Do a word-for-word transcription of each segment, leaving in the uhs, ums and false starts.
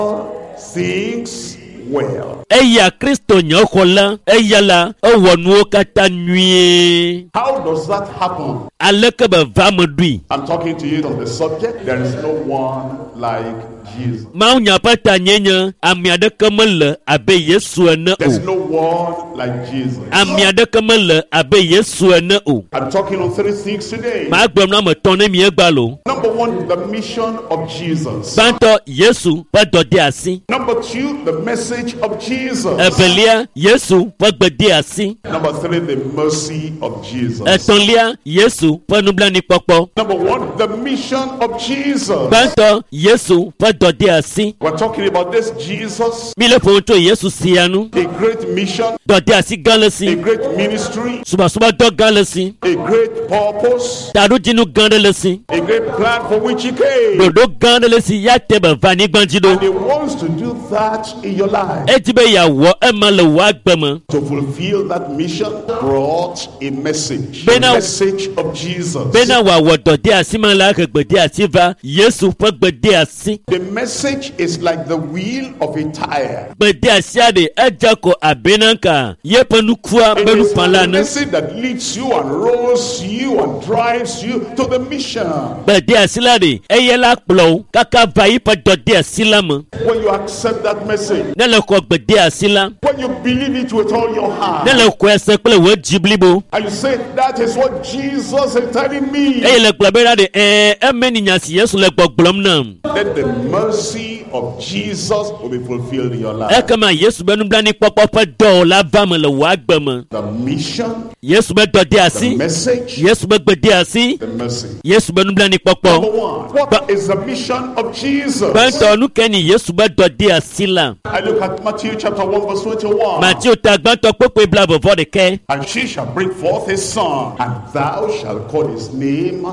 things well. Eya Kristo nyokola eyala owonu kata nwie. How does that happen? Aleke be vamedui. I'm talking to you on the subject. There is no one like Jesus. Mau nyapata nyenya amiade kemele abe Yesu ene There's o. no one like Jesus. Amiade kemele abe Yesu ene o. I'm talking on three things today. Ma gbem na me tone mi egbalo. Number one, the mission of Jesus. Banto Yesu pa dode asi. Number two, the message of Jesus. Evelia Yesu pa gbede asi. Number three, the mercy of Jesus. Etonlia Yesu pa nublani popo. Number one, the mission of Jesus. Banto Yesu pa dode asi. We're talking about this Jesus, Mi le fonto Yesu sianu. a great mission, Dode asi a galesi. great ministry, Suba suba do galesi. a great purpose, Taru jinu gandelesi. a great plan for which he came. Dodo gandelesi ya tebe vani gbanjido. And he wants to do that in your life. Etibe ya wo emale wa gbeme. To fulfill that mission brought a message. The Bena- message of Jesus. Bena wa wo dode asi ma la ke gbede asi va. Yesu pa gbede asi. The message is like the wheel of a tire. Gbede asi ade ejako abenanka. Ye penu kwa It benu is the palana. message that leads you and rolls you and drives you to the mission. Gbede asi la de eye la kplo kaka va yi pa dode asi la mo. When you accept that message, Ne le ko gbede asi la. when you believe it with all your heart, Ne le ko ese kple wo jiblibo. and you say, that is what Jesus is telling me, Eye le kplo be la de eh emeni nyasi Yesu le gbogblom nam. then the mercy of Jesus will be fulfilled in your life. Ekama Yesu be nublani popo pa do la va me le wa gbeme. The mission, Yesu be dode the asi. message, Yesu be gbede asi. the mercy. Yesu be nublani Number popo. one, what is the mission of Jesus? Banto nu keni Yesu be dode asi la. I look at Matthew chapter one verse twenty-one. Matthew ta gbanto popo bla bovo de ke. And she shall bring forth a son, and thou shalt call his name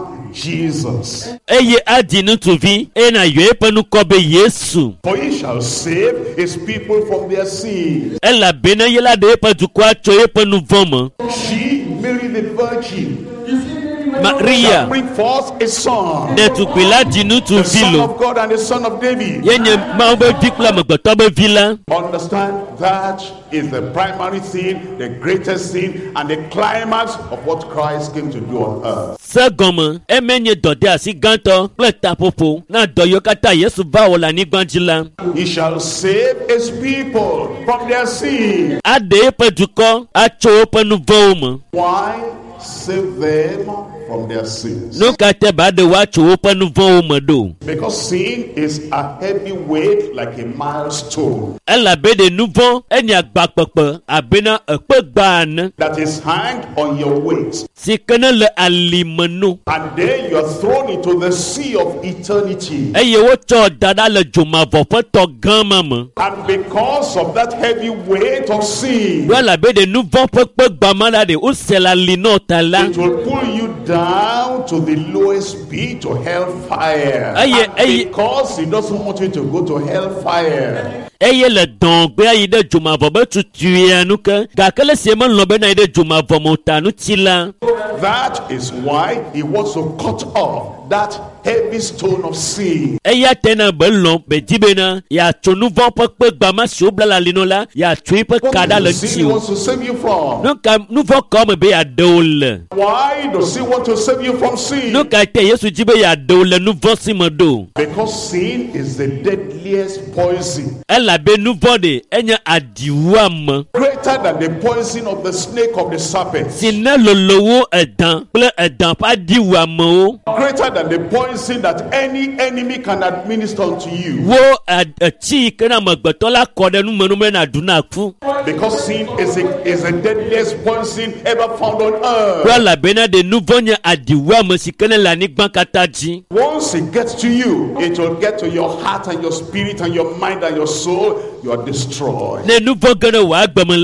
Jesus. Eye adi nu tuvi ena yo penu ko be Yesu. For he shall save his people from their sins. Ela bena yela de pa du kwa cho ye penu vomo. She, Mary the Virgin, shall Maria bring forth a son, de tu pila di nu tu the Son vilo. of God and the Son of David. Yenye ma be dikla me gboto be vila. Understand that is the primary thing, the greatest thing, and the climax of what Christ came to do on earth. Segomo emenye dode asi ganto ple tapopo na doyo kata Yesu va ola ni gbanjila. He shall save his people from their sins. Ade pe duko a cho penu vomo. Why? Save them from their sins. No kate ba de wa cho penu vomo do. Because sin is a heavy weight like a milestone Ela be de nouveau enya gbakpekpe abena ekpe gban. that is hanged on your waist. Si kene le alimenu. And then you are thrown into the sea of eternity. Eye wo cho dada le jomavo pe to gama me. And because of that heavy weight of sin, Wela be de nouveau pe pe gbamala de o se la lino tala. it will pull you down to the lowest pit, to hellfire. Aye, And aye. because he doesn't want you to go to hellfire, Eye le don gbe ayi de jomavo be tutu anu ke. Ga kele se me lo be na de jomavo mo tanu tila. that is why he wants to cut off that heavy stone of sin. Eya tena be lo be dibena ya cho nouveau pe pe gbama si o bla la lino la ya tui pe What kada le is the sin ti he o. wants to save you from? No ka nouveau comme be ya de o le. Why does he want to save you from sin? No ka te Yesu jibe ya de o le nouveau si me do. Because sin is the deadliest poison, Ela be nouveau de enya adiwa me. greater than the poison of the snake of the serpent, Sine lolowo edan ple edan pa diwa me o. greater than the poison that any enemy can administer unto you. Wo ati kana magbeto la kode nu menu me na duna ku. Because sin is a, is the deadliest poison ever found on earth. Wala bena de nouveau nya adiwa me si kene la ni gban kataji. Once it gets to you, it will get to your heart and your spirit and your mind and your soul. You are destroyed. Ne nouveau gane wa gbeme la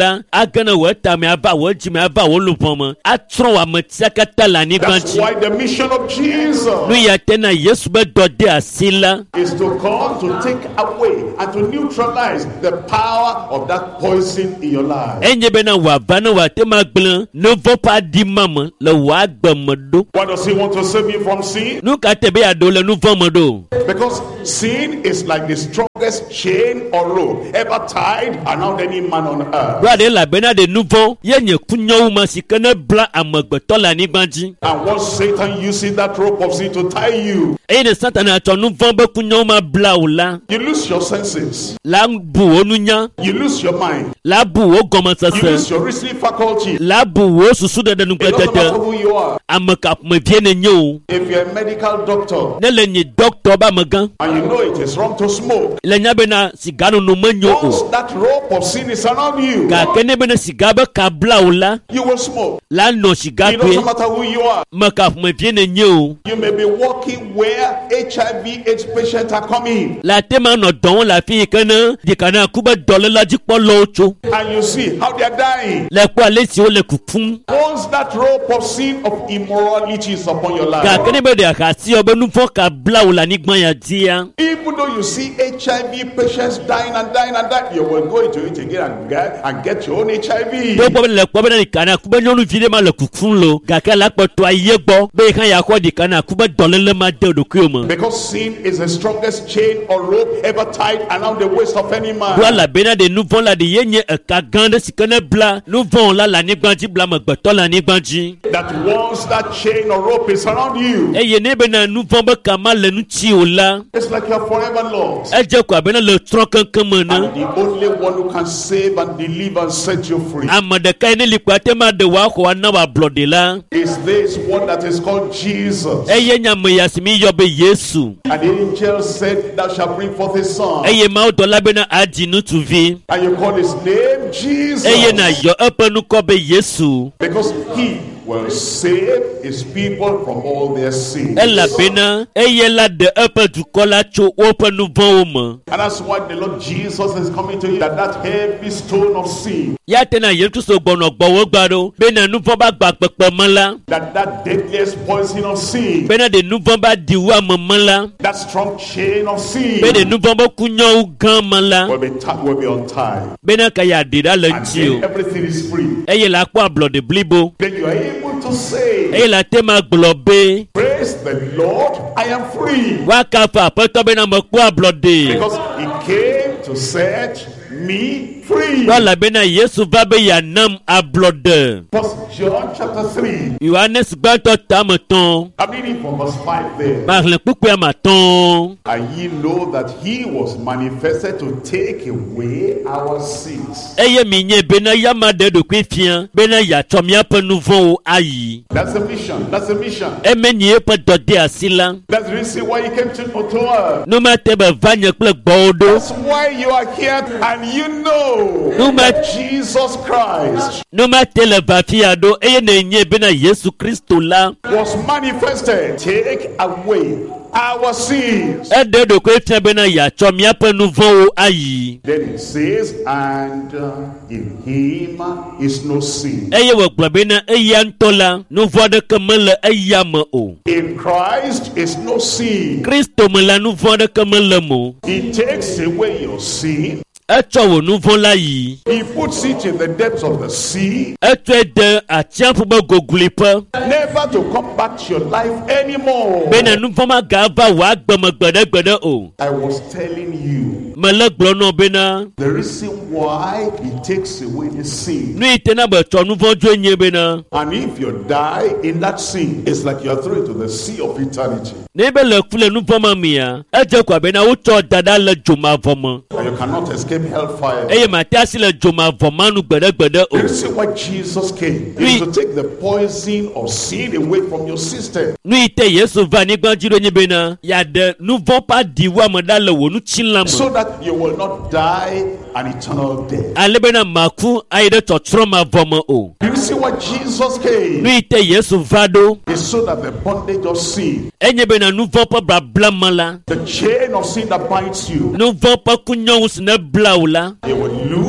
la agana wɔ tame aba wɔ dzime aba wɔ lobɔme atrɔ wɔ ametia katã le anyigba That's dzi. why the mission of Jesus Nu ya te na Yesu be dɔ de asi la is to come to take away and to neutralize the power of that poison in your life. enye bena wòava ne wòate ma gblẽ ne vɔ ƒe aɖi ma me le wò agbe me ɖo. Why does he want to save you from sin? Nu ka te be yeaɖo le nu vɔ me ɖo? Because sin is like the strongest chain or rope ever tied around any man on earth. Ɖo aɖe elabena ɖe nu vɔ ye nye kunyawu ma si ke ne bla amegbetɔ le anyigba dzi. And once Satan uses that rope of sin to tie you, Eye ne Satana atsɔ nu vɔ be kunyawu ma bla o la you lose your senses, la bu wo nunya, you lose your mind, la bu wo you gɔmesese, lose your reasoning faculty. la bu wo susu ɖeɖe It doesn't matter nukpetete. who you are. Ame kaƒomevie ne nye o. If you're a medical doctor Ne le nye dɔktɔ be amegã and you know it is wrong to smoke, le nya bena siga nono menyo once o. that rope of sin is around you, Gake ne bena siga be ka bla o la you will smoke. la nɔ siga It doesn't toe. matter who you are. Me kaƒomevie ne nye o. You may be walking where H I V AIDS patients are coming, Le ate ma nɔ dɔ wɔm le afi yi ke ne ɖikana ku be dɔléla dzikpɔlawo tso. and you see how they are dying. Le kpɔ ale si wole kukum. Once that rope of sin of immorality is upon your life, Gake ne be ɖe ahasi yɔ be nu vɔ ka bla wo le anyigba ya dzia. even though you see H I V patients dying and dying and dying, you will go into it again and get, and get your own H I V. To gbɔ be le kpɔ be ne ɖikana ku be nyɔnuvi ɖe ma le kukum lo. Gake la kpɔtɔ ayi gbɔ be hã ya xɔ ɖikana ku be dɔléle ma de ɖokuiwo me. Because sin is the strongest chain or rope ever tied around the waist of any man. Ɖo elabena ɖe nu vɔ la ɖe ye nye eka gã ɖe si ke ne bla nu vɔ la le anyigba dzi bla amegbetɔ le anyigba dzi. That once that chain or rope is around you, Eye ne bena nu vɔ be kama le ŋuti o la it's like you're forever lost. edze ko abena le trɔ keŋkeŋ me ne. And the only one who can save and deliver and set you free Ame ɖeka yi ne li kpɔ ate ma ɖe wòaxɔ ana wòablɔɖe la. is this one that is called Jesus. Eye nye ame ya si mi yɔ be Yesu. And the angel said, thou shalt bring forth a son, Eye mawudɔla bena aɖi ŋutsuvi. and you call his name Jesus, Eye nàyɔ eƒe nukɔ be Yesu. because he will save his people from all their sins. Elabena eye la ɖe eƒe dukɔ la tso woƒe nu vɔwo me. And that's why the Lord Jesus is coming to you, that that heavy stone of sin, Ya tena Yesu Kristo gbɔnɔ gbɔwo gba ɖo bena nu vɔ ba gba kpekpe me la. that that deadliest poison of sin, Bena ɖe nu vɔ ba ɖi wu ame me la. that strong chain of sin Be ɖe nu vɔ be kunyawo gã me la. will be, ta- will be untied. Bena ka ya ɖi ɖa le And ŋuti then o. everything is free. Eye la kpɔ ablɔɖe blibo. Then you are able to say, Eye la te ma gblɔ be praise the Lord, I am free. waka fa aƒetɔ bena mekpɔ ablɔɖe. Because he came to set me free. Ɖo elabena Yesu va be yeanam ablɔɖe. First John chapter three. Yohanes gbãtɔ tame tɔn. I'm reading from verse five there. Mahlẽ kpukpea ma tɔn. And ye know that he was manifested to take away our sins. Eye mi nye bena yama ɖe ɖokui fia bena yeatsɔ míaƒe nu vɔwo ayi. That's the mission. That's the mission. Eme nyi eƒe dɔ de asi la. That's the reason why he came to, to earth. Nu mate be va nye kple gbɔwo ɖo. That's why you are here and you know No, ma- that Jesus Christ Nu mate le vafia ɖo eye ne nye bena Yesu Kristo la. was manifested. Take away our sins. Eɖe ɖokui fia bena yeatsɔ míaƒe nu vɔwo ayi. Then it says, and uh, in him is no sin. Eye wògblɔ bena eya ŋutɔ la nu vɔ aɖeke mele eya me o. In Christ is no sin. Kristo me la nu vɔ aɖeke mele me o. He takes away your sin. Etsɔ wò nu vɔ la yi. He puts it in the depths of the sea, Etsɔe de atsiaƒu be gogliƒe. never to come back to your life anymore. Bena nu vɔ magava wò agbeme gbeɖegbeɖe o. I was telling you Mele gblɔ nɔ bena the reason why he takes away the sin. nu yi tena be tsɔ nu vɔ dzo nye bena And if you die in that sin, it's like you are thrown into the sea of eternity. ne be le ku le nu vɔ ma mea edze ko bena wotsɔ da ɖa le dzomavɔ me And you cannot escape hellfire. eye mate asi le dzomavɔ ma nu gbeɖegbeɖe The o. reason why Jesus came Oui. is to take the poison of sin away from your system. Nu yi te Yesu va anyigba dzi ɖo nye bena yeaɖe nu vɔ ƒe aɖiwu ame ɖa le wò nutsilã So me. that you will not die an eternal death. Ale bena maku ayi ɖe tsɔtsrɔ̃ mavɔ me o. The reason why Jesus Nu came yi te Yesu va ɖo is so that the bondage of sin, enye bena nu vɔ ƒe babla me la the chain of sin that binds you, nu vɔ ƒe kunyawu si ne bla wò la you will lose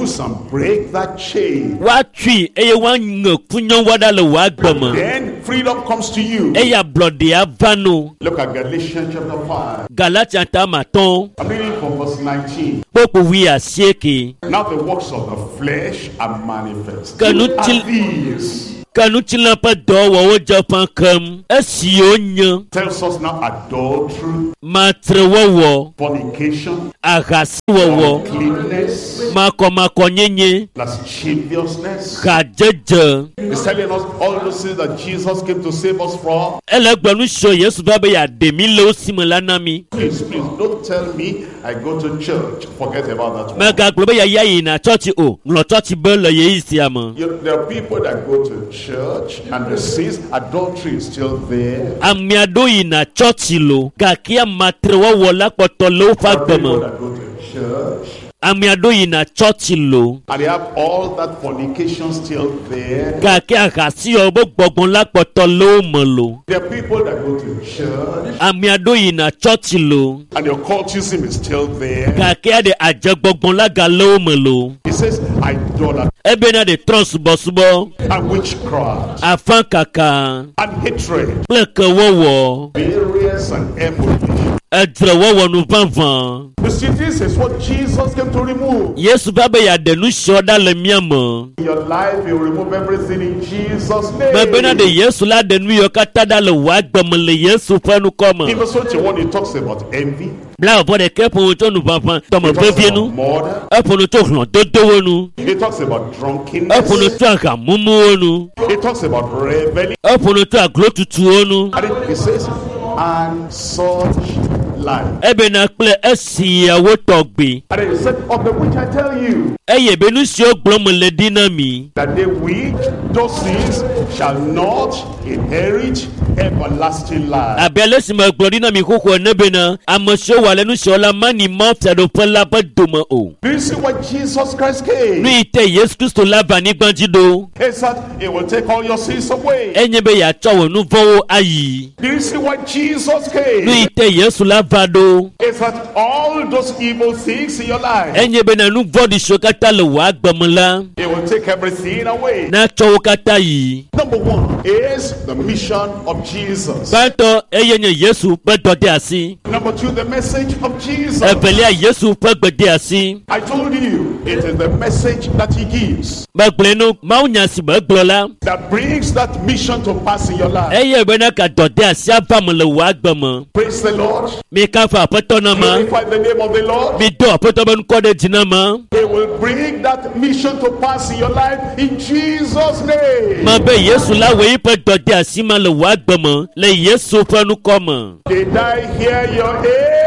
loose and break that chain. Wa tui eye wa ŋe kunyo wada le wa gbeme. Then freedom comes to you. Eya blode avano. Look at Galatians chapter five. Galatians tamaton. I'm reading from verse nineteen. Popo wi asieke. Now the works of the flesh are manifest. Kanu Are til- these? Kanu tila pa do wa wo japan kam. Esi onye. Tells us now adultery, Matre wo fornication, agasi wo uncleanness, mako mako nyenye. lasciviousness. Kajeje. He's telling us all those things that Jesus came to save us from. Ele gbanu so Yesu babe ya demi le osimela na mi. Please, please don't tell me I go to church. Forget about that one. Mega globe ya yayi na church o. Nglo church be le ye isi ama. You, there are people that go to church and they see adultery is still there. Amiado yi na church lo. Kakia matre wo wo la poto lo fa There are people gbemo. that go to church Amiado yi na church lo. and they have all that fornication still there. Kakia agasi o bo gbogbon la poto lo mo lo. There are people that go to church Amiado yi na church lo. and the occultism is still there. Kakia de aje gbogbon la ga lo mo lo. He says idolatry Ebe na de tron subo subo. and witchcraft Afan kaka. and hatred, Pleke wo wo. various and emulation. Edre wo wo nu vanvan. You see, this is what Jesus came to remove. Yesu babe ya denu shoda le miamo. In your life, you remove everything in Jesus' name. Mabena de Yesu la denu yo katada le wa gbeme le Yesu fenu koma. In verse twenty-one, he talks about envy. Bla obo de ke pon to nu vanvan. Tomo He talks bevie about nu. murder. E pon to hlon dodo wonu. He talks about E pon drunkenness. to aga mumu wonu. He talks about reveling. E pon to aglo tutu wonu. And it- he says, and such life. Ebe na kple esi awo togbe. And then he said, of the which I tell you, Eye benu si ogblomo le dinami. that they which those things shall not inherit everlasting life. Abele si ma gblo dinami koko nebe na. Amosho wale nu si ola mani mo ftedo pe la pe doma o. Do you see why Jesus Christ came? Nu ite Yesu Kristo la va ni gbanjido. He said, it will take all your sins away. Enye be ya chowo nu vowo ayi. Do you see why Jesus Nu came? ite Yesu la va do. He said, all those evil things in your life, Enye be na nu vodi shokata le wa gbemela. it will take everything away. Na chowo kata yi. Number one is the mission of Jesus. Banto eye nye Yesu pe dode asi. Number two, the message of Jesus. Evelia Yesu pe gbede asi. I told you, it is the message that he gives Magblenu mau nyasi be gblola. that brings that mission to pass in your life. Eye be na ka dode asi ava mo le wa gbeme. Praise the Lord. Mi ka fa apeto na ma. Glorify the name of the Lord. Mi do apeto be nu kode jina ma. He will bring that mission to pass in your life in Jesus' name. Ma be Yesu la we pe dode asi ma le wa gbeme le Yesu pe nu koma. Did I hear your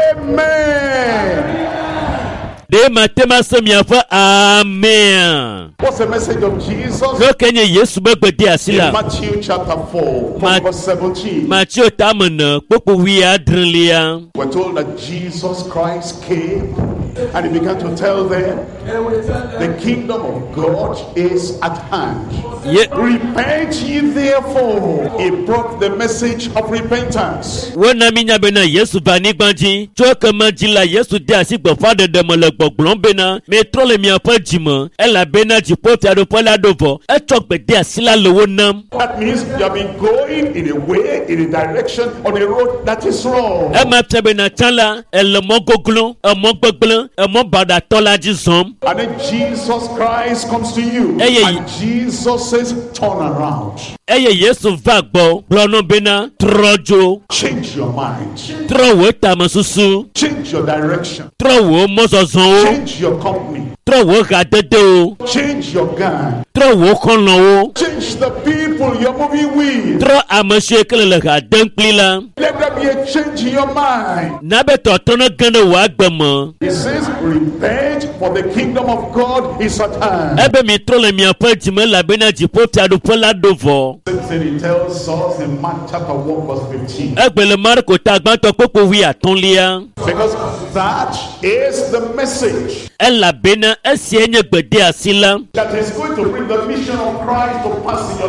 amen? De matema se mi afa amen. What's the message of Jesus? Lo kenye Yesu be gbede asi In la. Matthew chapter four, from Ma- verse seventeen. Matthew tamana popo wi adrelia. We're told that Jesus Christ came and he began to tell them, the kingdom of God is at hand. Ye Repent ye therefore. He brought the message of repentance. wona minya bena Yesu vani gbanji. Cho kama jila Yesu de asi gbo fa de de mo le gbogbon bena. Me tro le mi afa jimo. Ela bena ji po fi ado pola dovo. E cho gbede asi la lowo nam. That means you have been going in a way, in a direction, on a road that is wrong. E ma pse bena chala ele mo goglon, e mo gbegblon, e mo bada tola ji zom. And then Jesus Christ comes to you. Hey, hey. And Jesus says, turn around. Eye Yesu va gbo. Blono bena trojo. Change your mind. Tro wo tamasusu. Change your direction. Tro wo mozozon o. Change your company. Tro wo ga dede o. Change your gang. Tro wo konlon o. Change the people you're moving with. Tro amase kele le ga denkpli la. Let there be a change in your mind. Nabe to tono gane wa gbemo. He says, repent, for the kingdom of God is at hand. Ebe mi tro le mi apo jime la bena jipo ti adu pola dovo. Same thing he tells us in Mark chapter one verse fifteen. Egbe le Marko ta gban to popo wi atonlia. Because that is the message Ela bena esi enye gbede asila. that is going to bring the mission of Christ to pass in your life. Si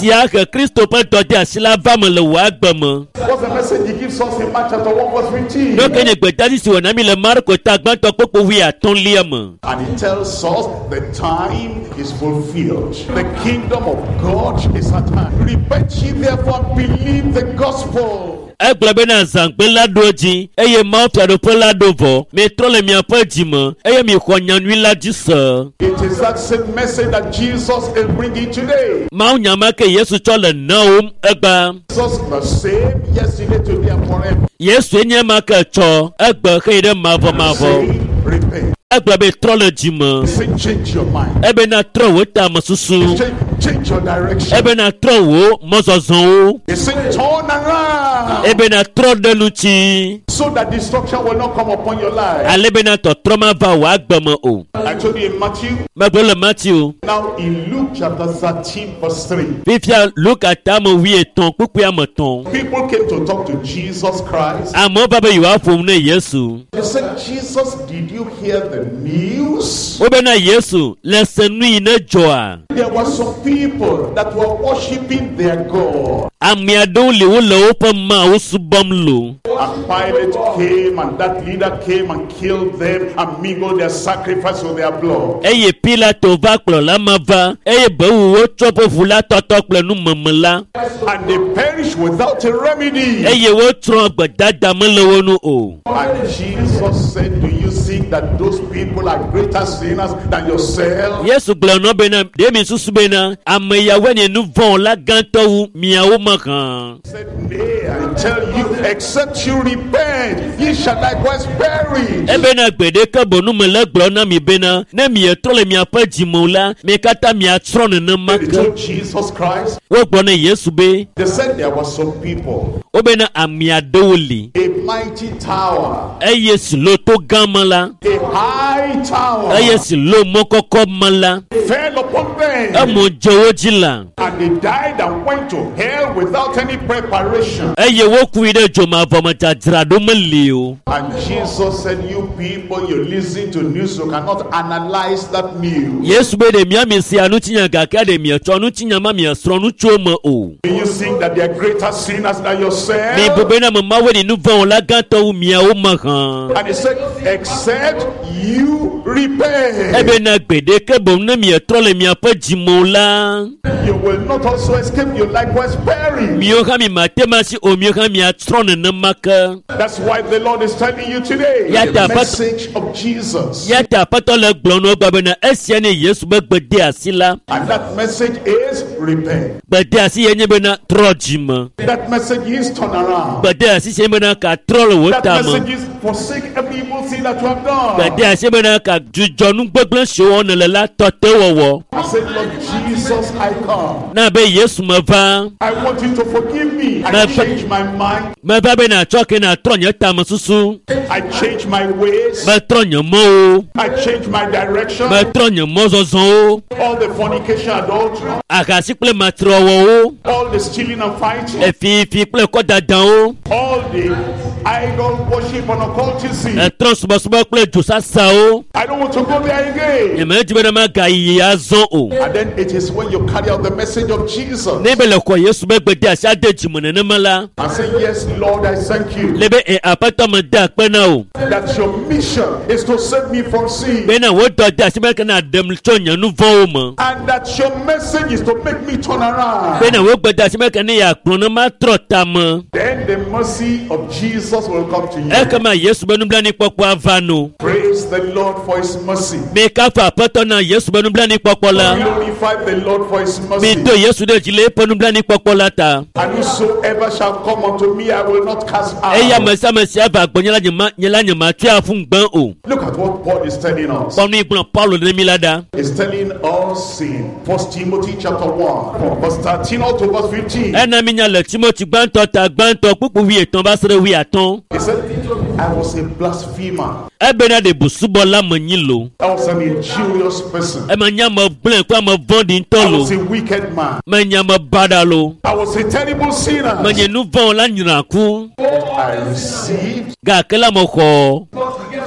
sia ke Kristo ƒe dɔde asi la va me le wò agbe me. What's the message he gives us in Mark chapter one verse fifteen? Ɖo ke nye gbedadi si wòna mi le Marko ta gbãtɔ kpokpo wi atɔ̃lia me. And he tells us the time is fulfilled. The kingdom of God is at hand. Repent ye therefore and believe the gospel. Egblɔ bena zãgbe la ɖo dzi eye mawufiaɖoƒe la ɖo vɔ. Mitrɔ le miaƒe dzime eye mixɔ nyanyui la dzi se. It is that same message that Jesus is bringing today. Mawu nya ma ke Yesu tsɔ le nawom egba. Jesus the same yesterday, today and forever. Yesu nye ma ke tsɔ egbe xeyi ɖe mavɔ mavɔ. Say, repent. Egblɔ be trɔ le dzime. Say, change your mind. Ebe na trɔ wò tame susu. Change, change your direction. Ebe na trɔ wò mɔzɔzɔwo. He said, turn around. Ebe na trɔ ɖe ŋuti. So that destruction will not come upon your life. Ale be na tɔtrɔ ma va wò agbe me o. I told you in Matthew. Megblɔ le Matthew. Now in Luke chapter thirteen verse three. Fifia Luka tame wi etɔ̃ kpukpui ame tɔ̃. People came to talk to Jesus Christ. Amewo va be yewoa ƒom ne Yesu. They said, Jesus, did you hear the news? Wobena Yesu le se nu yi ne dzɔa. There were some people that were worshiping their God. Ame aɖewo li wo le woƒe mawo subɔm lo. And Pilate came, and that leader came and killed them and mingled their sacrifice with their blood. Eye Pilato va kplɔla ma va eye bewu wotsɔ ƒe ʋu la tɔtɔ kple numeme la. And they perished without a remedy. Eye wotsrɔ̃ gbedada mele wo nu o. And Jesus said, do you think that those people are greater sinners than yourself? Yesu gblɔ nɔ bena ɖe mi susu bena ame yawoe nye nu vɔ̃ la gãtɔ wu miawo me hã. He said, nay, I tell you, except you repent, ye shall likewise perish. Ebena gbeɖeke bonu me le gblɔ na mi bena ne mietrɔ le miaƒe dzimewo la mi katã miatsrɔ̃ nenema They ke. told Jesus Christ. Wogblɔ ne Yesu be They said there were some people, wobena ame aɖewo li a mighty tower, eye si lo to gã me la a high tower, eye si lo mɔkɔkɔ me la fell upon them, emo dze wo dzi la and they died and went to hell without any preparation. eye wokui ɖe dzomavɔ me dzadzraɖo meli o. And Jesus said, you people, you listen to news, you cannot analyze that news. Yesu be ɖe miami sia nutinya gake ɖe mietsɔ nutinya ma miesrɔ̃ nu tso me o. Do you think that they are greater sinners than yourself? Mi bo bena me mawoe ni nu vɔ̃ la gãtɔ wu miawo me hã. And he said, except you repent, Ebena gbeɖeke boŋ ne mietrɔ le miaƒe dzimewo la you will not also escape, you likewise perish. miwo hã mi mate ma si o miwo hã miatrɔ nenema ke. That's why the Lord is telling you today, Ya the ta- message of Jesus. Ya ta aƒetɔ le gblɔm na wo gba bena esia ne Yesu be gbede asi la. And that message is repent. Gbede asi ye nye bena trɔ dzime. That message is turn around. Gbede asi se bena ka trɔ le wo That tame. message is forsake every evil thing that you have done. Gbede asi bena ka dzudzɔ nu gbegblẽ siwo wɔne le la tɔte wɔwɔ. I said, Lord Jesus, I come. Na be Yesu me va. I want you to forgive me. I Ma- change my mind. Me va bena tsɔ ke na trɔ nye tame susu. I change my ways. Metrɔ nye mɔwo. I change my direction. Metrɔ nye mɔzɔzɔwo. All the fornication, adultery, Ahasi kple matrɔwɔwo. all the stealing and fighting, Efifi kple kɔdadawo. all the idol worship and occultism. Etrɔ subɔsubɔ kple dzosasawo. I don't want to go there again. Nyemedi bena magayi azɔ o. And then it is when you carry out the message of Jesus Ne be le xɔ Yesu be gbede asi ade dzime nenema la. and say, yes, Lord, I thank you Le be e aƒetɔ me de akpe na o. that your mission is to save me from sin. Bena wo dɔ de asi be kana ɖem tso nye nu vɔ̃wo me. And that your message is to make me turn around. Bena wo gbe de asi be kana yeakplɔ ne matrɔ tame. Then the mercy of Jesus will come to you. Ekema Yesu be nublanuikpɔkpɔ ava no. Praise the Lord for his mercy. Meka fa aƒetɔ na Yesu be nublanuikpɔkpɔ la. Glorify the Lord for his Mi mercy. do Yesu ɖe dzi le eƒe nublanuikpɔkpɔ la ta. And whosoever shall come unto me, I will not cast Eya out. ame sia ame si ava gbɔnye la nye ma nye la nye matui afu gbẽ o. Look at what Paul is telling us. Kpɔnu igblɔ Paulo ɖe mi la ɖa. He's telling us in First Timothy chapter one, from verse thirteen out to verse fifteen. Ena mi nya le Timothy gbãtɔ ta gbãtɔ kpukpu wi etɔ̃ va se ɖe wi atɔ̃. He said, I was a blasphemer. Ebena ɖe busubɔla menyi lo. I was an injurious person. Eme nye ame gblẽ kple ame vɔ̃ɖi ŋutɔ I lo. was a wicked man. Menye ame baɖa lo. I was a terrible sinner. Menye nu vɔ̃ la nyra ku. I received Gake la me xɔ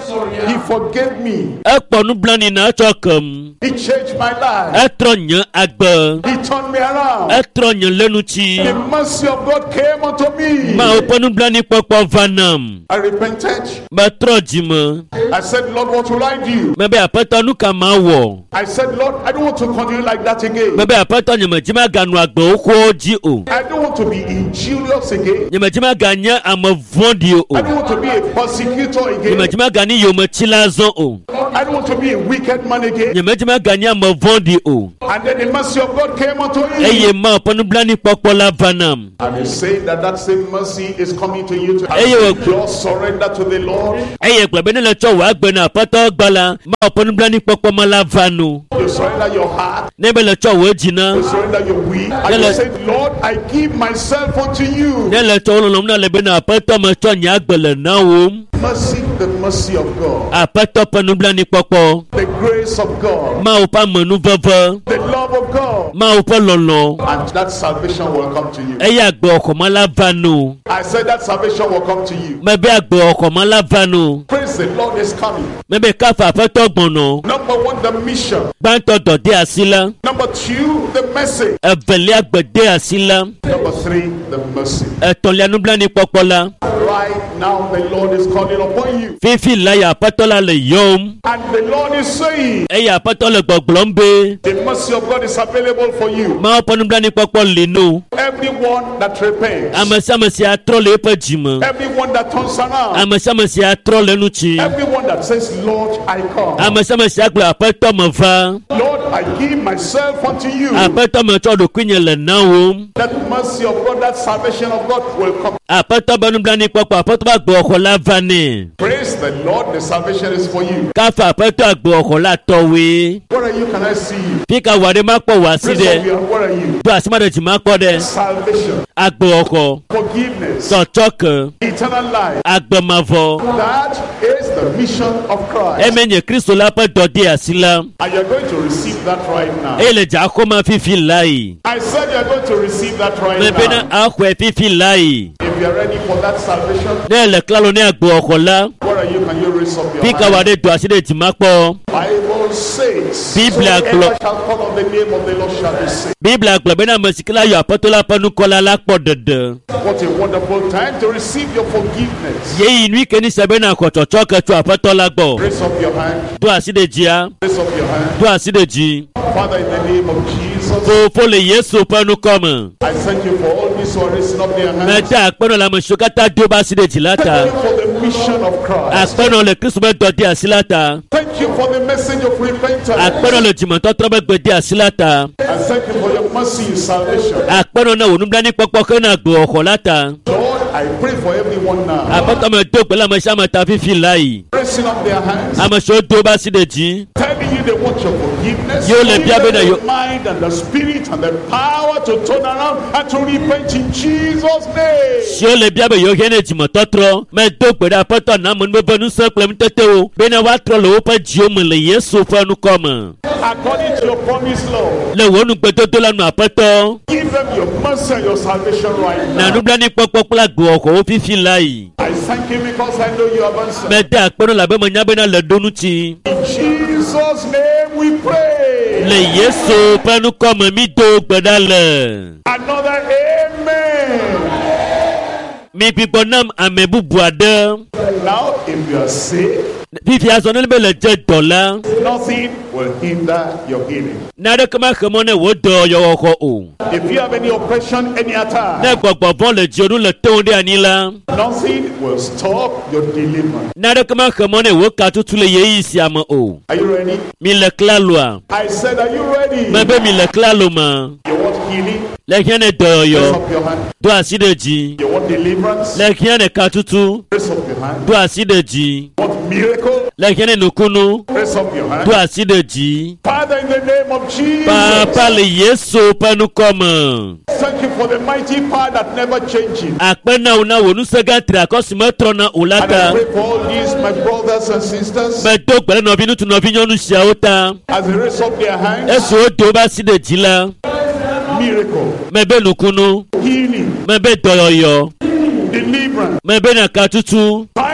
He forgave me. ẹ pọ̀nù blani náà tsọ kàn. He changed my life. ẹ trọ yẹn agbẹ. He turned me around. ẹ trọ yẹn lẹ́nu tsi. The mercy of God came unto me. máa pọ̀nù blani pọ̀pọ̀ vanam. I repented. bẹ trọ jìmọ̀. I said, Lord, what will I do? mẹ bẹ àpẹtọ nu kà máa wọ̀. I said, Lord, I don't want to continue like that again. mẹ bẹ àpẹtọ nyẹmẹjìmá ganu àgbẹ̀ òkú jí o. I don't want to be injurious again. nyẹmẹjìmá ganyẹ àmọ̀ vọ́ndì o. I don't want to be a persecutor again. nyẹmẹjìmá gani yomẹ tsila zɔn o. I don't want to be a wicked man again. nyẹmẹjìmá gani àmọ̀ vọ́ndì o. And then the mercy of God came unto me. eye máa pọ̀nù blani pọ̀pọ̀ la vanam. And he said that that same mercy is coming to you to Hey, you- just surrender to the Lord. eye gbẹ̀bẹ̀ nílẹ̀ tsọ wàá gbẹ̀ náà àpẹtọ gbala máa pọ̀nù blani pọ̀pọ̀ ma la vanu. You surrender your heart. níbẹ̀ lẹ̀ tsọ wòó jìnnà. You surrender your will. And Yele- you say, Lord, I give myself unto you. nílẹ̀ tsọ wọlọlọmọ náà lẹ́bẹ̀ náà àpẹtọ ma tsọ nyà gbẹlẹ̀ náà wò. Mercy, the mercy of God. àpẹtọ pọ̀nù blani pọ̀pọ̀. The grace of God. máa wò pa mọ̀nù vọ́vọ́. The love of God. máa wò pọ̀ lọ̀lọ̀. And that salvation will come to you. eye àgbẹ̀ ọkọ̀ ma la vanu. I said that salvation will come to you. mẹ́bẹ̀ àgbẹ̀ ọkọ̀ ma la vanu. Praise the Lord is coming. mẹ́bẹ̀ káfa àpẹtọ gbọ̀nà. Number one, the mission. gbàǹtọ̀ dọ̀dé àsílá. Number two, the message. ẹ̀fẹ̀lẹ́ àgbẹ̀dẹ àsílá. Number three, the mercy. ẹ̀tọ̀lẹ́ anublani pọ̀pọ̀ la. Right now, the Lord is calling upon you. fífi láyà àpẹtọ la lè yọ̀m. And the Lord is saying, eye àpẹtọ lè gbọ̀gbọ̀n ń bẹ. the mercy of God is available for you. máa pọ̀nù blani pọ̀pọ̀ lè nù. Everyone that repents, amẹ̀sàmẹ̀sì àtrọ̀ lè pẹ̀ jìmọ̀. everyone that turns around, amẹ̀sàmẹ̀sì àtrọ̀ lẹ́nu tsi. everyone that says, Lord, I come. amẹ̀sàmẹ̀sì àgbẹ̀ àpẹtọ mọ̀ va. Lord, I give myself unto you. àpẹtọ mọ̀ tsọ̀ dòkú yẹn lẹ̀ náà wò. That mercy of God, that salvation of God will come. àpẹtọ bẹnu blani pọ̀pọ̀ àpẹtọ bá gbọ̀ ọkọ̀ la va ní. Praise the Lord, the salvation is for you. káfa àpẹtọ àgbẹ̀ ọkọ̀ la tọ̀wé. Where are you? Can I see you? fíkà wàdé má pọ̀ wá sí Praise of dẹ. you. Where are you? tó àsìmọ́dé jì má kọ́ dẹ. Salvation, àgbẹ̀ ọkọ̀ forgiveness, tọ̀tọ̀ kan. eternal life. àgbẹ̀ má fọ. That is the mission of Christ. ẹ̀mẹ̀nyẹ̀ kristu la pẹ̀ dọ̀dé àsílá. And you're going to receive that right now. eye lè jà kó ma fífi láyì. I said you're going to receive that right mẹ̀bẹ̀ náà now. àkọ́ ẹ̀ fífi láyì. If you're ready for that salvation, ní ẹ̀lẹ̀ kílálò ní àgbẹ̀ ọkọ̀ la. where are you? Can you raise up your fíkà hand? wàdé dọ̀ àsídẹ̀ jì má pọ̀. Bible says, Bible whoever aglo- shall call on the name of the Lord shall be saved. bíbélì àgbẹ̀bẹ̀ náà mẹ̀sìkílá yọ àpọ́tọ́lá pẹ́nu kọ́lá lápọ̀ dandan. What a wonderful time to receive your forgiveness. yéyí inú ìkéní sẹ́bẹ̀ náà kọ̀tọ̀tọ̀ kẹtù àpọ́tọ́lá gbọ̀. Raise up your hand. dọ̀ àsídẹ̀ jìá. Raise up your hand. dọ̀ àsídẹ̀ jì. Father, in the name of Jesus, fòfò lè yéésù pẹ́nu kọ́mọ̀. I thank you for all these who are raising up their hands. mẹ́ta àpẹ́nà làmọ̀ sọ́kátà dó bá àsídẹ̀ jì láta. Thank you for the mission of Christ. àpẹ́nà lè kristu bẹ́ dọ̀dé àsíláta. Thank you for the message of repentance. àpẹ́nà lè jìmọ̀ tọ́tọ́ bẹ́ gbẹ̀dé àsíláta. And thank you for your mercy in salvation. àpẹ́nà náà ònú dání pọ́pọ́ kẹ́nà gbọ̀ ọkọ̀ láta. Lord, I pray for everyone now. àpọ́tọ́ mẹ́ dó pẹ̀lú àmọ́ sàmọ́ ta fífi láyì. Raising up their hands. àmọ́ sọ́ dó bá àsídẹ̀ jì. Telling you they want your forgiveness. Yo le Give bia them bena yo- the mind and the spirit and the power to turn around and to repent in Jesus' name. si o le bia be yo hene jimɔ tɔtrɔ mɛ do gbe ɖe aƒetɔ na ame nuve nusẽ kple nutete wo bena woatrɔ le woƒe dziwo me le yesu ƒe nukɔme According to your promise, Lord, le wo nugbedodo la nu aƒetɔ give them your mercy and your salvation right na now. nublanuikpɔkpɔ kple agbewoxɔwo fifi la yi I thank you because I know you have answered. mɛ de akpɛnɔ labe menya bena le ɖo ŋuti In Jesus' name we pray. le yesu ƒe nukɔme mi do gbe ɖa le Another amen. mi gbigbɔ nam ame bubu aɖe Now, if you are sick, fifi azɔ ne be le dze dɔ la nothing will hinder your healing. naɖeke maxe mɔ ne wò dɔ yɔwɔxɔ o If you have any oppression, any ne attack, gbɔgbɔ vɔ le dzionu le tewo ɖe anyi la nothing will stop your deliverance. naɖeke maxe mɔ ne wò katutu le yeyi sia me o Are you ready? mi le klaloa I said, are you ready? me be mi le klalo me You want healing? le hiã ne Raise dɔyɔyɔ up your hand. do asi ɖe dzi You want deliverance? le hiã ne katutu Raise up your hand. do asi ɖe dzi You want miracle? le hiã ne nukunu Raise up your hand. do asi ɖe dzi Father, in the name of Jesus, papa le yesu ƒe nukɔme thank you for the mighty power that never changes. akpe na wo na wò nusẽ gã tri akɔsi metrɔna o la And I ta pray for all these, my brothers and sisters, medo gbe ɖe nɔvi ŋutsu nɔvi nyɔnu siawo ta as they raise up their hands, esi wodo wobe asi ɖe dzi la miracle, mebe nukunu healing, mebe dɔyɔyɔ deliverance, mebe na katutu signs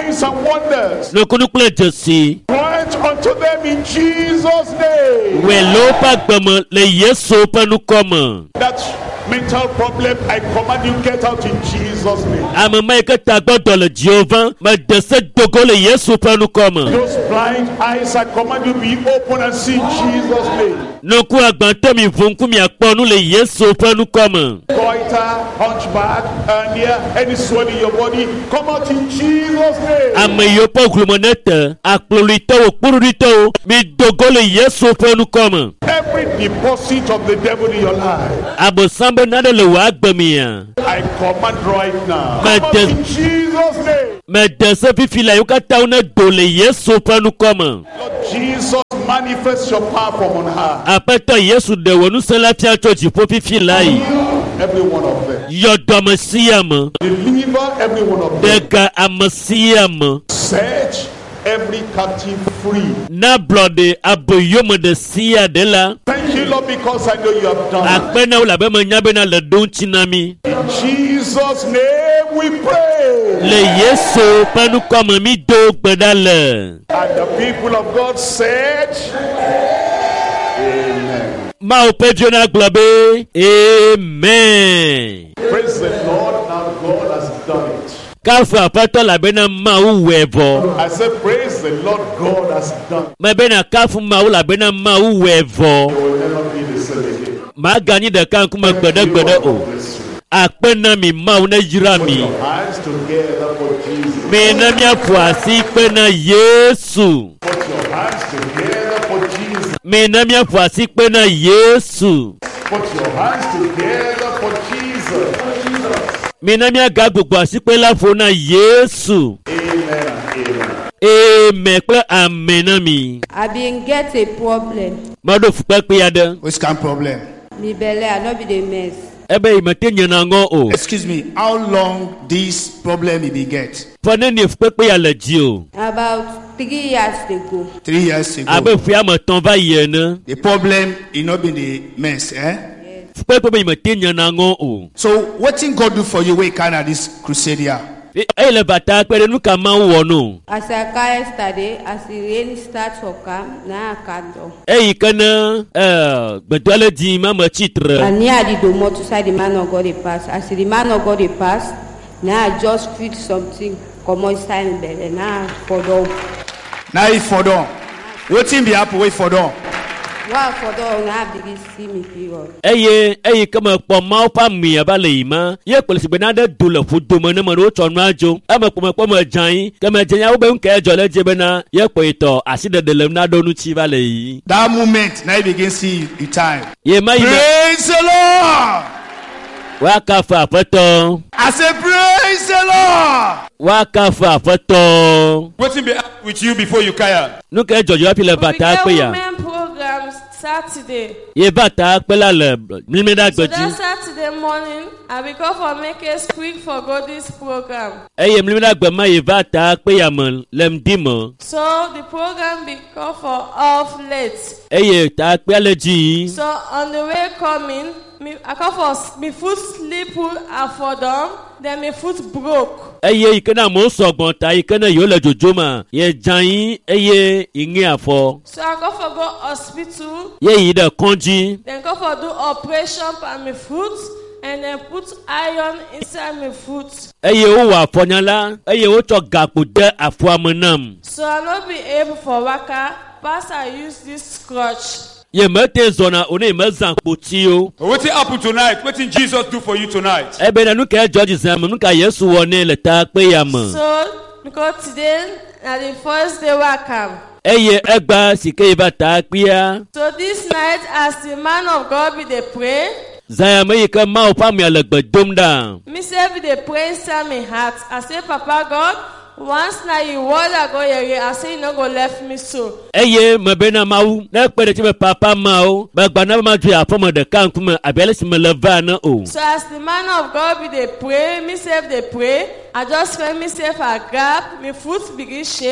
signs and wonders. Nukunukule jesi. Grant unto them in Jesus' name. Welopa gbemo le Yesu penukoma. That mental problem, I command you get out in Jesus' name. Amama eketa gbodo le Jehovah, ma dese dogo le Yesu penukoma. Those blind eyes, I command you be open and see Jesus' name. Nuku agbanto mi vunku mi akponu le Yesu penukoma. Goiter, hunchback, hernia, any swelling in your body, come out in Jesus' name. Ameyopo glumonete, aklolito okpururito, mi dogo le Yesu penukoma. Every deposit of the devil in your life, Abosambe nade le wa agbemia. I command right now. My Come out des- in Jesus' name. Me dese fifila yukata une do le Yesu penukoma. Lord Jesus, manifest your power from on high. Apeto Yesu de wonu sela fia choji po fifila yi. Every one of them. Yodo Messiah. Deliver every one of them. Dega Amasiam. Set every captive free. Na bloody aboyomo de sia de la. Thank you, Lord, because I know you have done it. Akpena ula be manyabe na le don chinami. In Jesus' name we pray. Le Yesu panu koma mi do gbedale. And the people of God said, Amen. Ma opedio na globe. Amen. Praise the Lord, now God has done it. Kafu apato la bena ma uwevo. I said, praise the Lord, God has done it. Ma bena kafu ma ula bena ma uwevo. You will never be the same again. Ma gani de kan kuma gbede gbede o. Akpena mi ma una jira mi. Put your hands together for Jesus. Me na mi afuasi pena Yesu. Put your hands together for Jesus. Me na mi afuasi pena Yesu. Put your hands together for Jesus. Me na mi aga gbogbo asipe la fona Yesu. Amen and amen. Amen kple amen na mi. I been get a problem. Mado fukpe pe yade. Which kind of problem? Me belle, I no be the mess. Ebe imete nyana ngo o. Excuse me, how long this problem you be get? Fone ni fukpe pe ya le ji o. About three years ago. Three years ago. Abe fi ama ton va yene. The problem you not been the mess, eh? Fukpe pe imete nyana ngo o. So what thing God do for you when you kind of this crusade here? E le bata pere nu ka ma wo no. As I came yesterday, as the rain start to come, now I can't do. E ikana eh gbedole di ma ma chitre. And near the domo to say the man of God they pass. As the man of God they pass, now I just feel something come inside me belly. Now for them. Now you for done. What thing be happen wait for done? Wow, for them now begin see me period. Eye eye kama po ma pa mi abale ima ye polisi be na de dole fu do mo na mo o to nu ajo ama po po mo jan kama jan ya wo be nke ejo le je be na ye po ito aside de le na do nu chi bale yi. That moment now you begin see the time. Ye ma yi Praise the Lord. wa ka fa apoto. I say praise the Lord. Wa ka fa apoto. Waiting be with you before you kaya. Nu ke ejo yo pile bata pe ya. Women program Saturday. Ye bata pe la le mi me da So gbeji. that Saturday morning, I will go for make a quick for go this program. Eye mi me da gbe ma ye bata pe ya mo lem di mo. So the program be called for off late. Eye ta pe le ji. So on the way coming, me I call for me foot slip and for them. Then my foot broke. Eye ikena mo sogbon ta ikena yo le jojoma ye jan yin eye yin afo So I go for go hospital. ye yi de konji Then go for do operation on my foot. And then put iron inside my foot. eye o wa afonyala eye o to gapo de afo amonam So I not be able for waka. Pass I use this crutch. ye mete zona oni mezan poti o Waiting happen tonight. Waiting Jesus do for you tonight. ebe na nu ke George zam nu ka Yesu woni le ta pe ya mo So because today na the first day I come. eye egba sike ba ta pia So this night as the man of God be dey pray. zaya me ke ma o pa mi le gbedom da Me say be dey pray inside my heart. I say Papa God. Once now you word I go here, I say you no go left me so. eye me be na mawu na pe de ti me papa ma o ba gba na ma ju afo mo de kan kuma abele si me le va na o So as the man of God be dey pray, me self dey pray. I just feel myself a gap, my foot begin shake.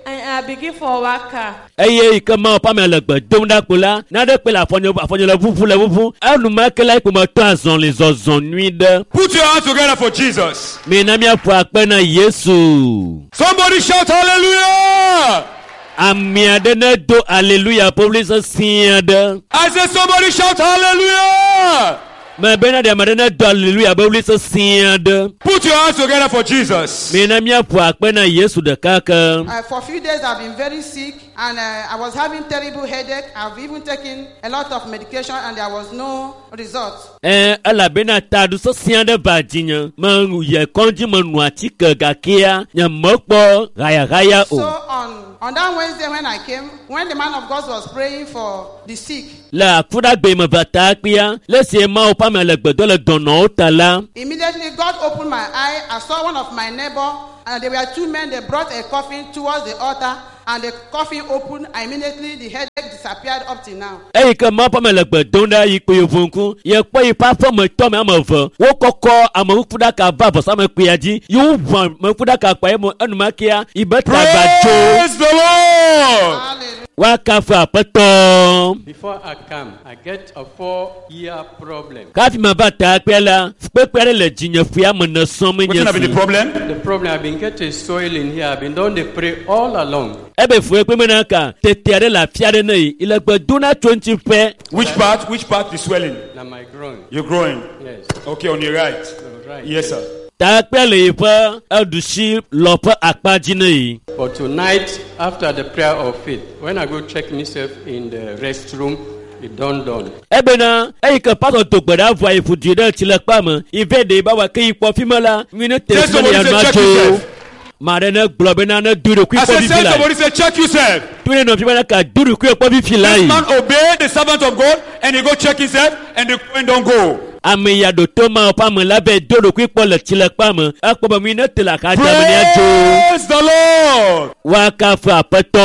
and I begin for waka. eye ike ma pa me le gbe dom da kpola na de pe la afonyo afonyo le vuvu le vuvu enu ma ke la ipo mo to azon le zozon nui de. Put your hands together for Jesus. Me na mi afu akpe na Yesu. Somebody shout hallelujah. Amia de ne do hallelujah public siade. I said somebody shout hallelujah. Me bena de ma de ne do hallelujah public siade. Put your hands together for Jesus. Me na mi afu akpe na Yesu de kaka. Uh, for a few days I've been very sick and uh, I was having terrible headache. I've even taken a lot of medication and there was no result. Eh ala bena ta du so siade ba jinya. Ma ye konji ma nu atike gakia nya mokpo raya raya o. So on on that Wednesday when I came, when the man of God was praying for the sick, La fuda gbe me bata pia le se ma o pa me le gbedo le dono o tala. immediately God opened my eye. I saw one of my neighbor and there were two men. They brought a coffin towards the altar and the coffin opened. Immediately the headache disappeared up till now. E ke ma pa me le gbedo nda yi pe yovunku ye po yi pa fo me to me amavo wo kokko amawu fuda ka ba bo sa me pe aji yu wan me fuda ka pa e mo enu ma kia ibeta ba jo Praise the Lord. Hallelujah. wa ka fa peto Before I come, I get a four-year problem. ka fi ma bata pela pe pe le jinya fia me na so me What's been the nyesi problem? The problem, I've been getting soil in here. I've been doing the pray all along. e be fu e pe me na ka tetere la fia de nei ile gbedo na twenty pe Which part? Which part is swelling? Now my groin. You're growing. Yes. Okay, on your right. Right. Yes, sir. ta pele ifa edushi lopo akpaji nei. But tonight, after the prayer of faith, when I go check myself in the restroom, it dawned on. Ebe na e ke paso to gbeda vo e fudu de ti le pa mo ive de ba wa ke ipo fi mo la mi ne te Yes, mo somebody ya say, no check ajo yourself. ma de na globe na na duru ku I ipo said, fi say la somebody say, check yourself. tu ne no fi na ka duru ku ipo fi la This yi man obeyed the servant of God and he go check himself and the coin don't go. ame ya do to ma pa mo la be duru ku ipo le ti le pa mo apo ba mi ne te la ka ja mo ni ajo Praise the Lord. wa ka fa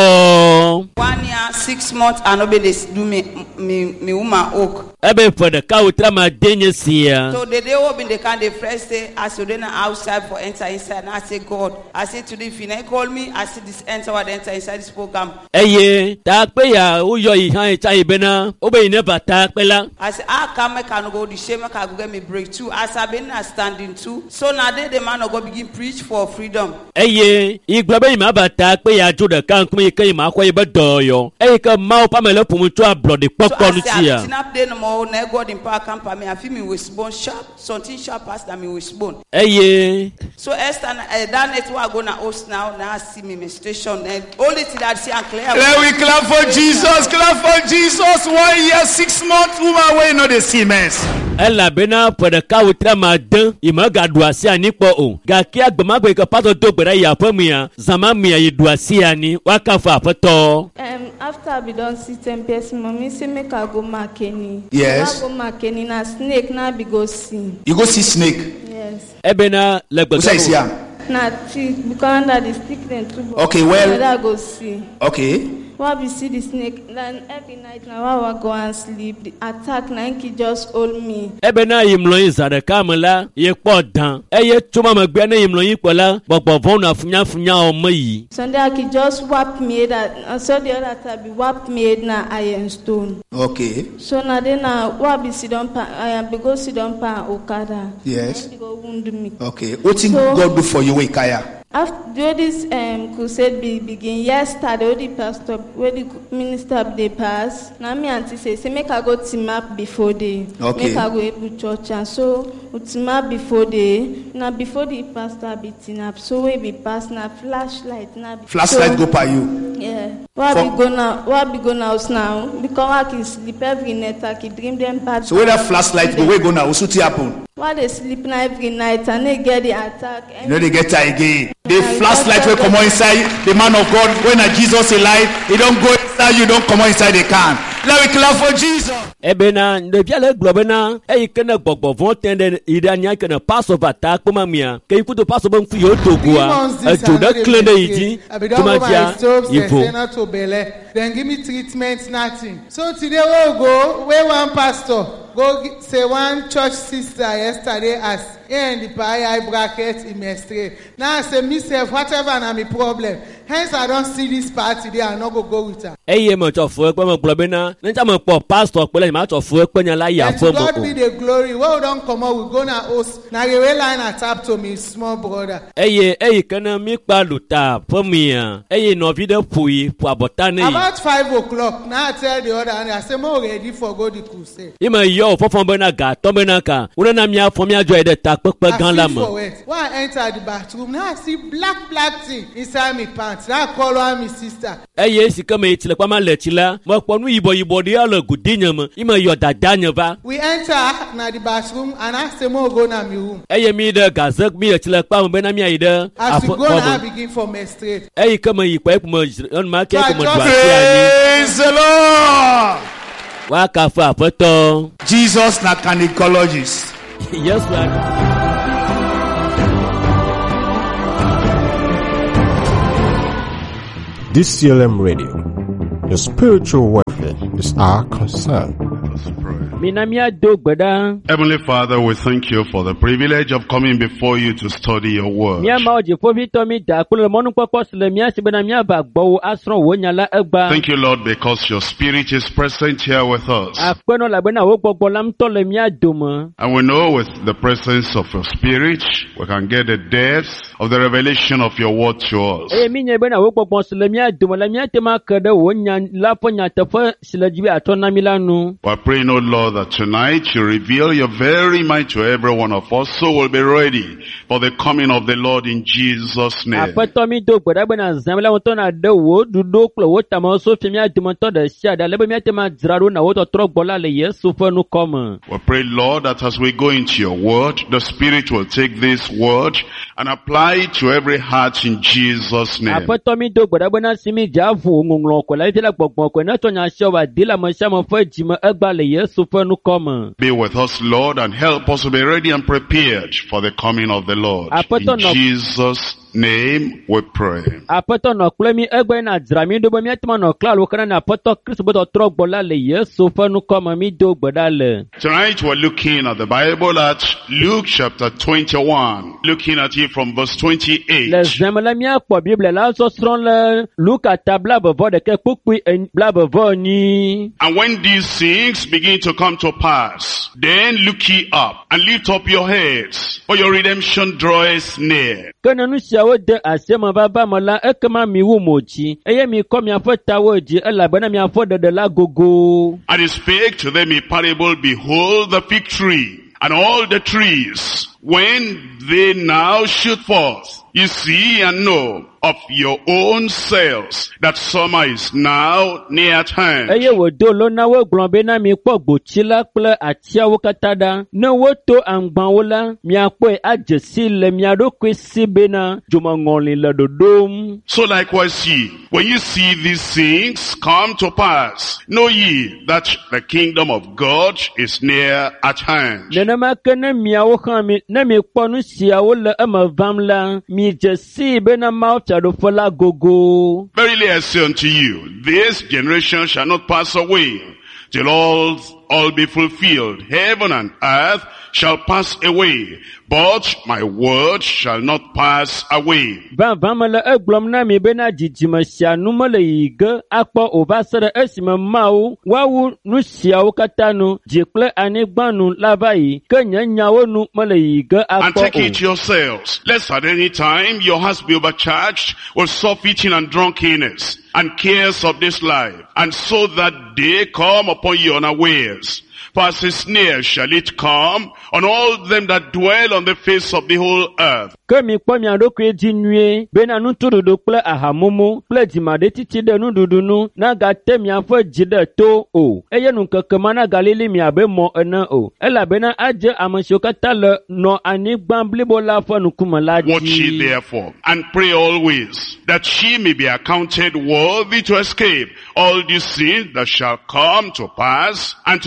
peto One year, six months, and nobody do me me me woman oak. ebe for the ka utra ma denye sia So the day open the can the first day I said then outside for enter inside and I say God. I said today if you not call me, I see this enter what enter inside this program. eye ta pe ya o yo i han cha ibena o be ne bata pe la I say I come make I no go the shame make I go get me breakthrough. As I been standing too. So now then the man of God begin preach for freedom. eye igba be ma bata pe ya jo de kan kun ke ma ko ibe doyo eye ke ma o pa me le pumu to blood So pokko I nu say I tia tin up there no more na God in power camp me. I feel me with bone sharp. Something sharp as than me with bone. eye So Esther uh, that night we are going to host now. Now I see me menstruation. And only thing that I see and clear. Let we clap for Jesus. Clap for Jesus. One year, six months. Woman, where you know the Siemens. ela bena for the ka utra ma dan i ma ga do asia ni po o ga ki agba ma gbe ka pato do gbera ya pa mi ya zama mi ya i do asia ni wa ka fa peto Um, after I be done see ten person, mommy say make I go Makeni. Yes. I go Makeni na snake na be go see. You go see snake. Yes. ebe na le Who gbe say see am? Na tree because under the stick them too. Okay, well- I go see. Okay. Why we see the snake? Then every night now I go and sleep. The attack na he just hold me. ebe na imlo yin zare ka mo la ye po dan eye tuma ma gbe na imlo yin po la gbogbo von na funya funya o mo yi Sunday I could just whap me that. And so the other time be whap me na iron stone. Okay. So now then now what be sit down pa I am be go sit down pa Okada. Yes. Then he go wound me. Okay. What thing So- God do for you, Ikaya? After this um, crusade be begin yesterday, all the pastor, where the minister they pass. Now me auntie say, say make I go team up before they, Okay. make I go able church and so we team up before they. Now before the pastor be team up, so we be pass now flashlight now. be- Flashlight so, go by you. Yeah. Why For- be go now? Why be go now now? Because I can sleep every night. I can dream them bad. So where that flashlight go, where go now? What's happen? Why they sleep now every night and they get the attack? You know they get tired again. The flashlight will come on inside the man of God. When a Jesus alive, he don't go inside you, don't come on inside the can. Let me clap for Jesus. ebe na ne bia le glo be na e ke na gbogbo von ten de ida nya ke na passover ta ko ma mia ke ku to passover fu yo to gua e jo da clean de yi to ma ja ivo to belle. Then give me treatment, nothing. So today we'll go where one pastor go gi- say one church sister yesterday as in the pie bracket in my straight. Now I say myself whatever na my problem. Hence, I don't see this part today. I'm not going to go with her. eye mo tsɔ fu ekpe mo gblɔ bena ne tsa mo kpɔ pastor kple ma tsɔ fu ekpe nya la yi And aƒe to me God o. be the glory. When we don't come out, we go na host. Now the way line I tap to me, small brother. eye eyi ke ne mi kpa luta ƒe mia eye nɔvi ɖe ƒoyi ƒo abɔta ne yi. About five o'clock, now I tell the other, and I say, "More ready for go the crusade." yi me yɔ o fɔfɔ bena ga tɔ bena ka wona mia fɔ mia dzɔ yi ɖe takpekpe gã la I feel for me. it. When I enter the bathroom, now I see black black thing inside my pants. Now I call her my sister. eye si ke me yi tsi le kpama le tsi la me kpɔ nu yibɔ yibɔ ɖe le godi nye me yi me yɔ dada nye va. We enter na the bathroom, and I say, "More go na my room." eye mi ɖe gaze mi tsi le kpa me bena mia yi ɖe As we aƒe go, now I xɔ me begin for menstruate. eye ke me yi kpa ekpe me enuma ke So I ke me just do asi anyi Praise the Lord. wa kafe aƒetɔ Jesus na gynecologist. yesu ani. D C L M Radio. Your spiritual welfare is our concern. mina mia do gbe ɖa. Heavenly Father, we thank you for the privilege of coming before you to study your word. mia mawo dziƒoʋĩtɔ mi da kple mɔnukpɔkpɔ si le mia si bena mia va gbɔwò asrɔ̃ wò nya la egba. Thank you, Lord, because your spirit is present here with us. akpenɔ elabena wo gbɔgbɔ la ŋutɔ le mia dome. And we know with the presence of your spirit, we can get the depth of the revelation of your word to us. eye mi nye bena wo gbɔgbɔ si le mia dome la mia te ma ke ɖe wò nya la ƒe nyateƒe si le dzi be atrɔ na mi la nu. We're praying, O Lord, that tonight you reveal your very mind to every one of us, so we'll be ready for the coming of the Lord in Jesus' name. aƒetɔ mi do gbe ɖa bena zãmi la ŋutɔ na ɖe wò ɖuɖo kple wò tamewo so fi mia dometɔ ɖe sia ɖe ale be mia te ma dzra ɖo na wo tɔtrɔ gbɔ la le Yesu ƒe nukɔ me. We pray, Lord, that as we go into your word, the Spirit will take this word and apply it to every heart in Jesus' name. aƒetɔ mi do gbe ɖa bena si mi dza vo ŋɔŋlɔ ko la efi la gbɔgbɔ ko ne tɔ nya sia wa di la me sia me ƒe dzime egba le Yesu ƒe nukɔ me. Be with us, Lord, and help us to be ready and prepared for the coming of the Lord. Aƒetɔ In nɔ- Jesus' name we pray. aƒetɔ nɔ kple mi egbe na dzra mi ɖo be míate ma nɔ klalo kana na aƒetɔ Kristo ƒe tɔtrɔ gbɔ la le Yesu ƒe nukɔ me mi do gbe ɖa le. Tonight we're looking at the Bible at Luke chapter twenty-one, looking at it from verse twenty-eight. Le zãme la míakpɔ Bible la sɔsrɔ̃ le Luka ta blabevɔ ɖeke kpukpui en- blabevɔ enyi. And when these things begin to come to pass, then look ye up and lift up your heads, for your redemption draweth near. Ke ne nu siawo de asieme vava me la, ekema miwu mo dzi, eye mikɔ miaƒe tawo dzi, elabena miaƒe ɖeɖe la gogo. And he spake to them a parable, behold the fig tree, and all the trees, when they now shoot forth, you see and know of your own selves that summer is now near at hand. Eye wòdo lo na wo gblɔ be na mikpɔ gboti la kple atiawo katã ɖa. Ne woto aŋgbawo la, miakpɔe adze si le mia ɖokui si bena dzomeŋɔli le ɖoɖom. So likewise ye, when you see these things come to pass, know ye that the kingdom of God is near at hand. Nenema ke ne miawo hã mi, ne mikpɔ nu siawo le eme vam la, midze si bena mawufiaɖoƒe la gogo. Verily I say unto you, this generation shall not pass away till all, all be fulfilled. Heaven and earth shall pass away, but my word shall not pass away. Vavã mele egblɔm na mi bena dzidzime sia nu mele yi ge akpɔ o va se ɖe esime Mawu woawu nu siawo katã nu, dzi kple anyigba nu la va yi, ke nye nyawo nu mele yi ge And take akpɔ it o. yourselves, lest at any time your hearts be overcharged with soft-eating and drunkenness, and cares of this life, and so that day come upon you unawares. For as is near shall it come on all them that dwell on the face of the whole earth. Ke mikpɔ mia ɖokui dzi nyuie, bena nutoɖoɖo kple ahamumu kple dzimaɖetiti ɖe nuɖuɖu nu nagate miaƒe dzi ɖe to o, eye nukeke ma nagalili mi abe mɔ ene o, elabena adze ame siwo katã le nɔ anyigba blibo la ƒe ŋkume la Watch ye dzi. therefore, and pray always, that ye may be accounted worthy to escape all these things that shall come to pass, and to stand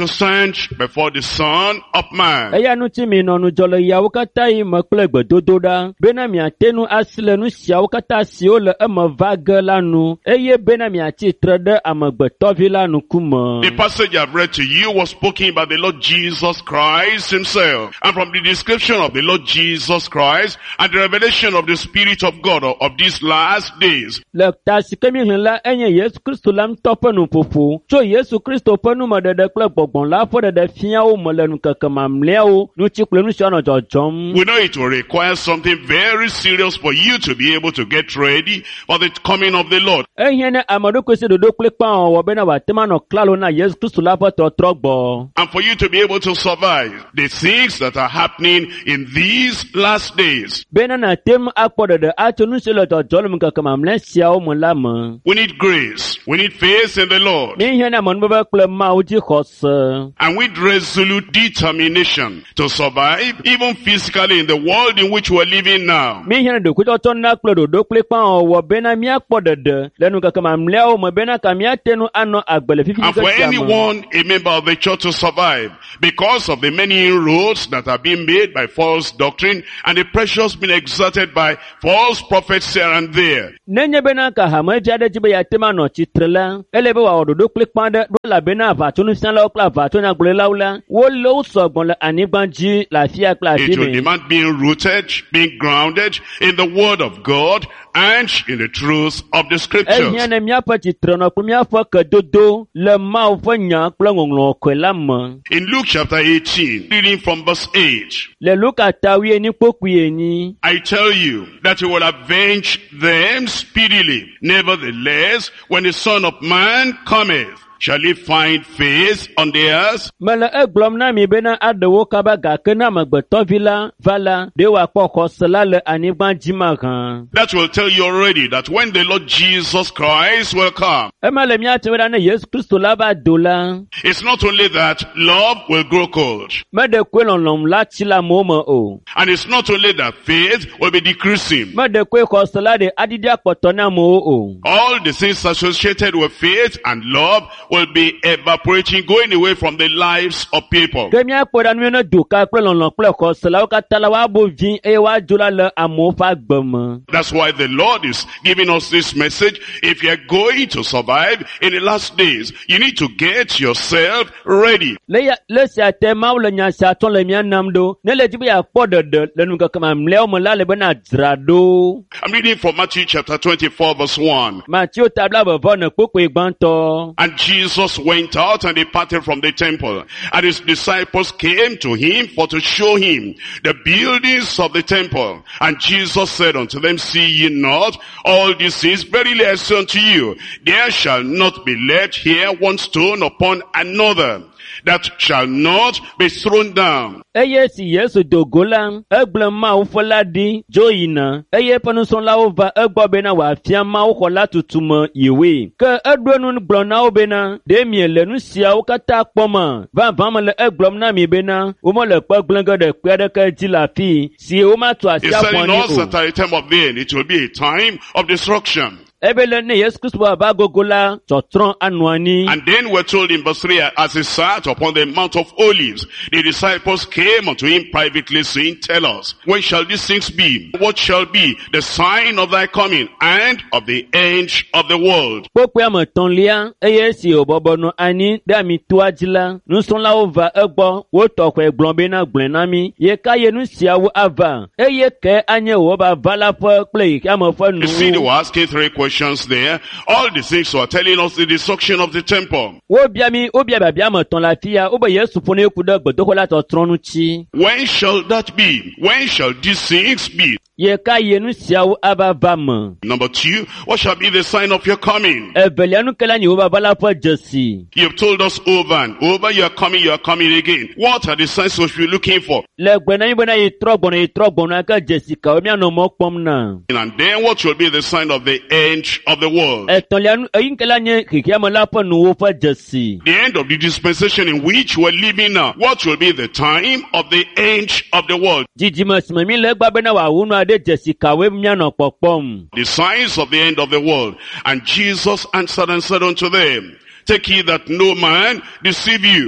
stand before the Son of Man. Eya nu ti mi nɔnu jɔle yawo katã yi me kple gbedodo ɖa. Bena miate nu asi le nu siawo katã siwo le eme va ge la nu. Eye bena miatsi tre ɖe amegbetɔvi la ŋkume. The passage I've read to you was spoken by the Lord Jesus Christ himself. And from the description of the Lord Jesus Christ and the revelation of the Spirit of God of, of these last days. Le ta si ke mi hlẽ la enye Yesu Kristo la ŋutɔ ƒe nuƒoƒo. Tso Yesu Kristo ƒe numeɖeɖe kple gbɔgbɔ la ƒe ɖeɖe fiawo me le nukeke mamlɛawo ŋuti kple nu siwo nɔ dzɔdzɔm. We know it will require something very serious for you to be able to get ready for the coming of the Lord. Ehiã ne ame ɖokui si ɖoɖo kple kpã wɔwɔ bena wòate ma nɔ klalo na Yesu Kristo la ƒe tɔtrɔ gbɔ. And for you to be able to survive the things that are happening in these last days. Bena nate mu akpɔ ɖeɖe atso nu si le dzɔdzɔ le ŋkeke mamlɛ siawo me la me. We need grace. We need faith in the Lord. Mi hiã ne amenuveve kple Mawu dzi xɔse. And with resolute determination to survive even physically in the world in which we're living now. Mi hiã ne ɖokuitɔtɔ na kple ɖoɖo kple kpã wɔwɔ bena miakpɔ ɖeɖe le ŋkeke mamlɛawo me bena ka miate nu anɔ agbe le fifi And for ke sia me. anyone, a member of the church, to survive because of the many inroads that are being made by false doctrine and the pressures being exerted by false prophets here and there. Nenye bena ka hamevi aɖe dzi be yeate ma nɔ tsitre la, ele be wòawɔ ɖoɖo kple kpã ɖe ɖo elabena aʋatsonufialawo kple aʋatsonyagblɔlawo la, wole wo sɔgbɔ le anyigba dzi le afia kple afi It will me. demand being rooted, being grounded in the word of God and in the truth of the scriptures. Ehiã ne míaƒe tsitrenɔ kple míaƒe kedodo le Mawu ƒe nya kple ŋɔŋlɔ kɔe la me. In Luke chapter eighteen, reading from verse eight, Le Luka ta wuienyi kpokpui enyi. I tell you that he will avenge them speedily. Nevertheless, when the Son of Man cometh, shall he find faith on the earth? Mele egblɔm na mi bena aɖewo kaba gake ne amegbetɔvi la va la, ɖe wòakpɔ xɔse la le anyigba dzi mahã. That will tell you already that when the Lord Jesus Christ will come, Ema le míate be ɖa ne Yesu Kristo la va do la, it's not only that love will grow cold, meɖe koe lɔlɔm la tsi le amewo me o. and it's not only that faith will be decreasing. Meɖe koe xɔse la ɖe adidi akpɔtɔ na amewo o. All the things associated with faith and love will be evaporating, going away from the lives of people. Ke míakpɔ ɖa nu ne doka kple lɔlɔ kple xɔse la wo katã la woabo vi eye woadzo la le amewo ƒe agbe me. That's why the Lord is giving us this message. If you're going to survive in the last days, you need to get yourself ready. Le ya le sia te Mawu le nya sia tɔ le mía nam ɖo. Ne le dzi be yeakpɔ ɖeɖe le ŋkeke mamlɛawo me la le bena dzra ɖo. I'm reading from Matthew chapter twenty-four verse one. Matthew tabla bevɔ ne kpokpoe gbãtɔ. And Jesus went out and departed from the temple. And his disciples came to him for to show him the buildings of the temple. And Jesus said unto them, see ye not all these things? Verily I say unto you, there shall not be left here one stone upon another that shall not be thrown down. Eye si Yesu do go la, egblẽ Mawu ƒe la ɖi dzo yina. Eye eƒe nusrɔ̃lawo va egbɔ bena wòafia Mawu xɔ la tutu me yewoe. Ke eɖo enu gblɔ na wo bena, ɖe miele nu siawo katã kpɔma. Vavã mele egblɔm na mi bena, womele kpe gblẽ ge ɖe kpe aɖeke dzi le afii, si womatu asi He said in afɔani us o. that at the time of the end, it will be a time of destruction. Ebe le ne Yesu Kristo ava gogo la, tsɔtrɔ anɔ anyi. And then we're told in verse three, as he sat upon the Mount of Olives, the disciples came unto him privately, saying, tell us, when shall these things be? What shall be the sign of thy coming and of the end of the world? Kpokpoe ame etɔ̃lia, eye si wòbɔbɔ nɔ anyi ɖe amitoa dzi la, nusrɔ̃lawo va egbɔ, wotɔ xɔe gblɔ bena gblẽ na mi, ye ka ye nu siawo ava, eye ke anye wòva va la ƒe kple ame ƒe You see, they were nuwo. asking three questions there. All the things were telling us the destruction of the temple. Wobia mi, wobia babia ame etɔ̃ le afia, wobe Yesu ƒo ne eku ɖe gbedoxɔ la tɔtrɔ nu tsi. When shall that be? When shall these things be? Ye ka ye nu siawo ava va me. Number two, what shall be the sign of your coming? Evelia nu ke la nye wova va la ƒe dzesi. You've told us over and over, you are coming, you are coming again. What are the signs we should be looking for? Le gbe na mi bena ye trɔ gbɔna ye trɔ gbɔna ake dzesi kawo mianɔ mɔ kpɔm na. And then what will be the sign of the end of the world? Etɔ̃lia nu eyi ke la nye xixiame la ƒe nuwo ƒe dzesi. The end of the dispensation in which we're living now. What will be the time of the end of the world? Dzidzime si me mi le egba bena wòawu nu aɖe dzesi kawoe mianɔ kpɔkpɔm. The signs of the end of the world. And Jesus answered and said unto them, take heed that no man deceive you.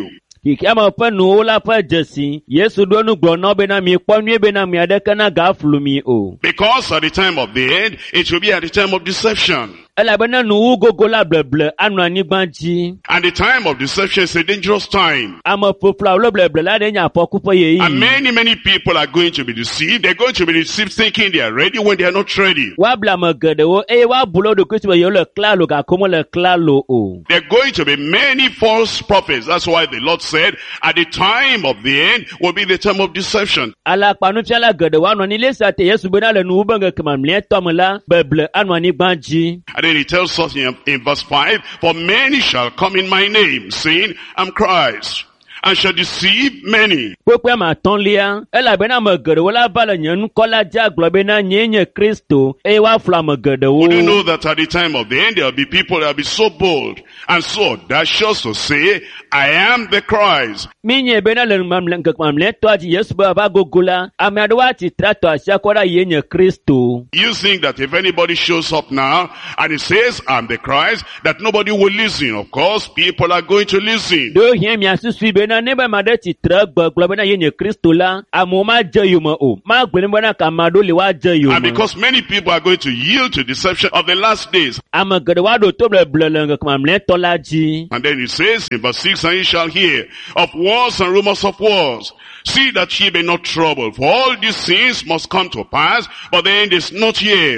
Kikama pa no la pa jesi. Yesu do no gbo no be na mi kpo nwe be na mi adaka na ga aflu mi o. Because at the time of the end, it will be at the time of deception. And the time of deception is a dangerous time. And many, many people are going to be deceived. They're going to be deceived thinking they are ready when they are not ready. They're going to be many false prophets. That's why the Lord said, at the time of the end will be the time of deception. And then he tells us in, in verse five, for many shall come in my name, saying, I'm Christ, and shall deceive many. Would you know that at the time of the end there will be people that will be so bold and so audacious to say, I am the Christ. You think that if anybody shows up now and he says, I'm the Christ, that nobody will listen. Of course, people are going to listen. And because many people are going to yield to deception of the last days. And then he says in verse six, and ye shall hear of wars and rumors of wars. See that ye be not troubled, for all these things must come to pass, but the end is not yet.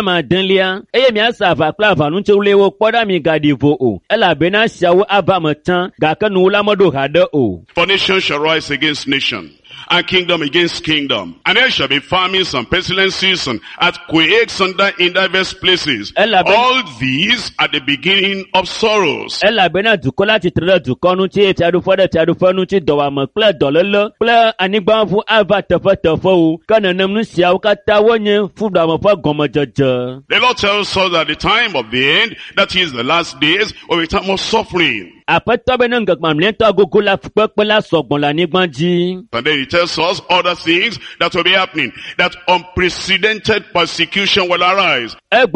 For nation shall rise against nation, and kingdom against kingdom. And there shall be famines and pestilences and earthquakes and in diverse places. All these are the beginning of sorrows. The Lord tells us at the time of the end, that is the last days, or a time of suffering. And then he tells us other things that will be happening. That unprecedented persecution will arise.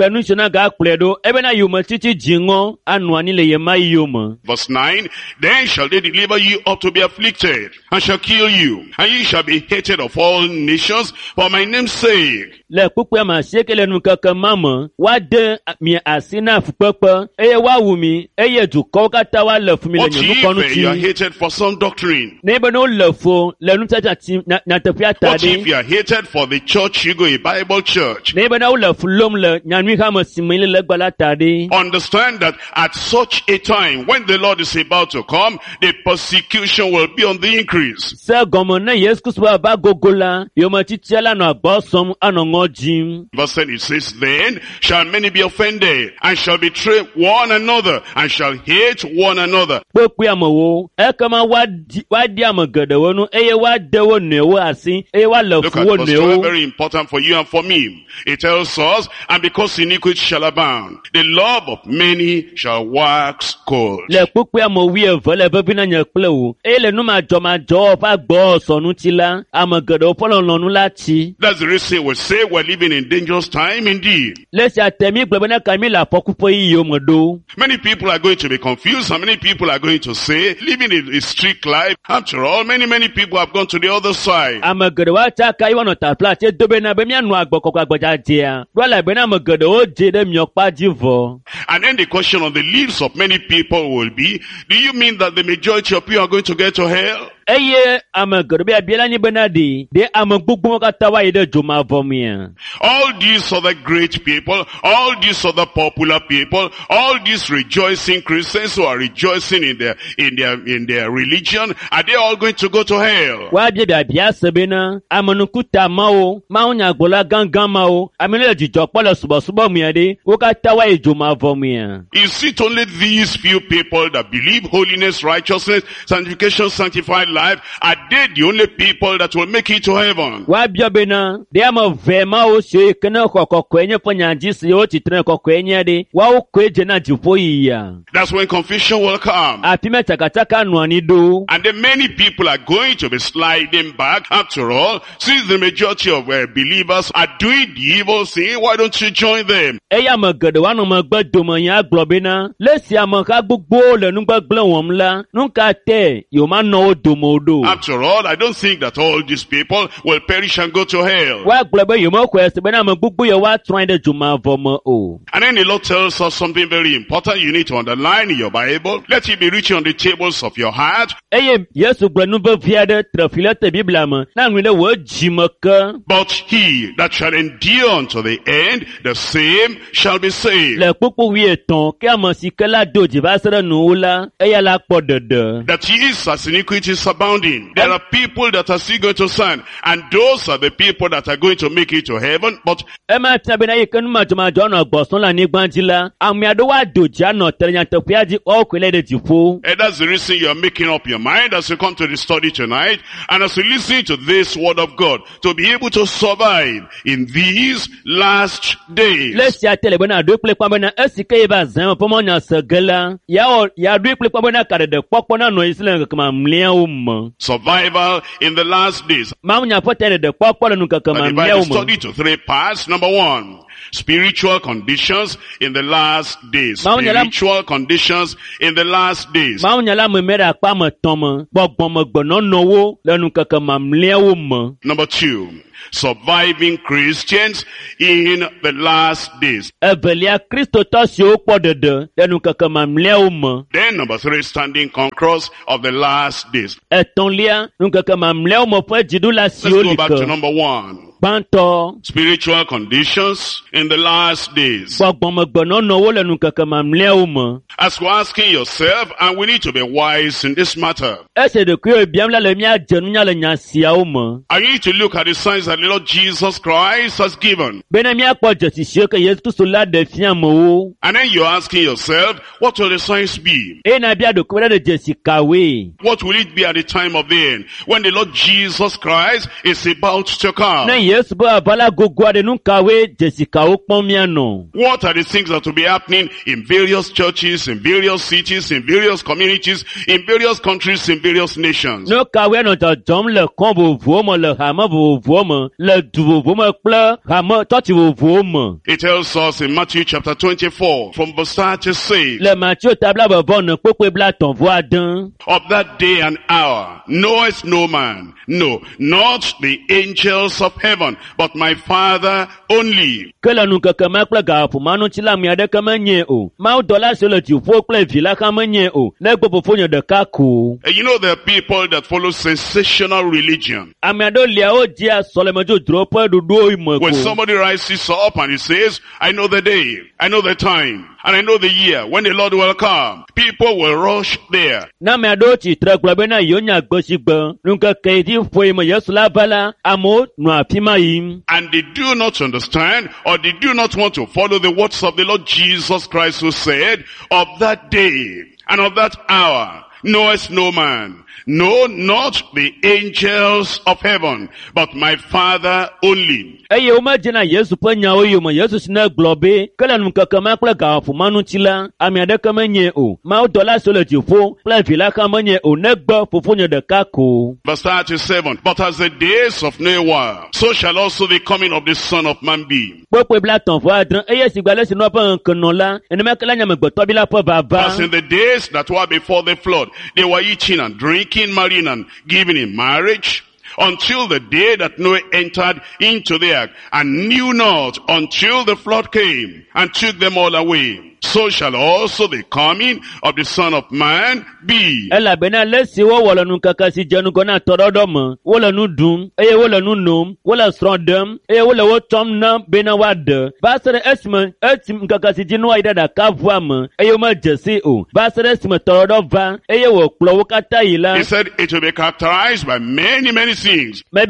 Verse nine, then shall they deliver you up to be afflicted, and shall kill you, and ye shall be hated of all nations for my name's sake. But if you are hated for some doctrine, what if you are hated for the church, you go a Bible church? Understand that at such a time, when the Lord is about to come, the persecution will be on the increase. Verse ten, it says, then shall many be offended, and shall betray one another, and shall hate one another. Look, of course, very important for you and for me. It tells us, and because iniquity shall abound, the love of many shall wax cold. That's the reason we say we're living in dangerous time indeed. Many people are going to be confused, and many people are going to say, living a strict life. After all, many, many people have gone to the other side. And then the question on the lips of many people will be, do you mean that the majority of you are going to get to hell? All these other great people, all these other popular people, all these rejoicing Christians who are rejoicing in their in their in their religion, are they all going to go to hell? Is it only these few people that believe holiness, righteousness, sanctification, sanctified life, are they the only people that will make it to heaven? Wa biobena, de ama vema o se kana kokokwenye panyajisi o titre kokwenye de, wa o kweje na jupo iya. That's when confusion will come. Apime takataka nwani do. And then many people are going to be sliding back. After all, since the majority of uh, believers are doing the evil thing, why don't you join them? Eya magade wanu magbedo manya globina. Lesi amaka gbogbo le nungba glon wamla. Nunka te, yo man no domodo. After all, I don't think that all these people will perish and go to hell. Wa globe yo mo kwese bena magbubu yo wa trying to juma vomo o. And then the Lord tells us something very important you need to underline in your Bible. Let it be written on the tables of your heart. Eye Yesu glenu be viade trafilete biblama. Na ngwile wo jimaka. But he that shall endure unto the end, the same shall be saved. Le popo wie ton ke amasike la doji va sere nu la. Eya la podede. That is as iniquity is abounding. There are people that are still going to sin, and those are the people that are going to make it to heaven. But Ema tabena yekenu majuma jona gboson la ni gbanjila. Ami ado wa doji ano terenya topiaji o kwele de jipo. And that's the reason you are making up your mind as you come to the study tonight, and as you listen to this word of God, to be able to survive in these last days. Let's see tele bena do play kwa bena esike eba zan pomo nya segela. Ya o ya do play kwa bena kare de popo na no isle kama mlia um. Survival in the last days. Ma nya potere de popo nu kama mlia um. Study to three parts. Number one, spiritual conditions in the last days. Spiritual conditions in the last days. Number two, surviving Christians in the last days. Then number three, standing conquerors of the last days. Let's go back to number one. Spiritual conditions in the last days. As you're asking yourself, and we need to be wise in this matter. I need to look at the signs that the Lord Jesus Christ has given. And then you're asking yourself, what will the signs be? What will it be at the time of the end, when the Lord Jesus Christ is about to come? What are the things that will be happening in various churches, in various cities, in various communities, in various countries, in various nations? It tells us in Matthew chapter twenty-four, from verse thirty-six, of that day and hour knoweth no man, no, not the angels of heaven, but my Father only. And you know there are people that follow sensational religion. When somebody rises up and he says, I know the day, I know the time, and I know the year when the Lord will come, people will rush there. And they do not understand, or they do not want to follow the words of the Lord Jesus Christ, who said, of that day and of that hour knoweth no man, no, not the angels of heaven, but my Father only. And then verse thirty-seven, but as the days of Noah, so shall also the coming of the Son of Man be. As in the days that were before the flood, they were eating and drinking, marrying and giving in marriage, until the day that Noah entered into the ark, and knew not until the flood came and took them all away. So shall also the coming of the Son of Man be. He said it will be characterized by many, many things. It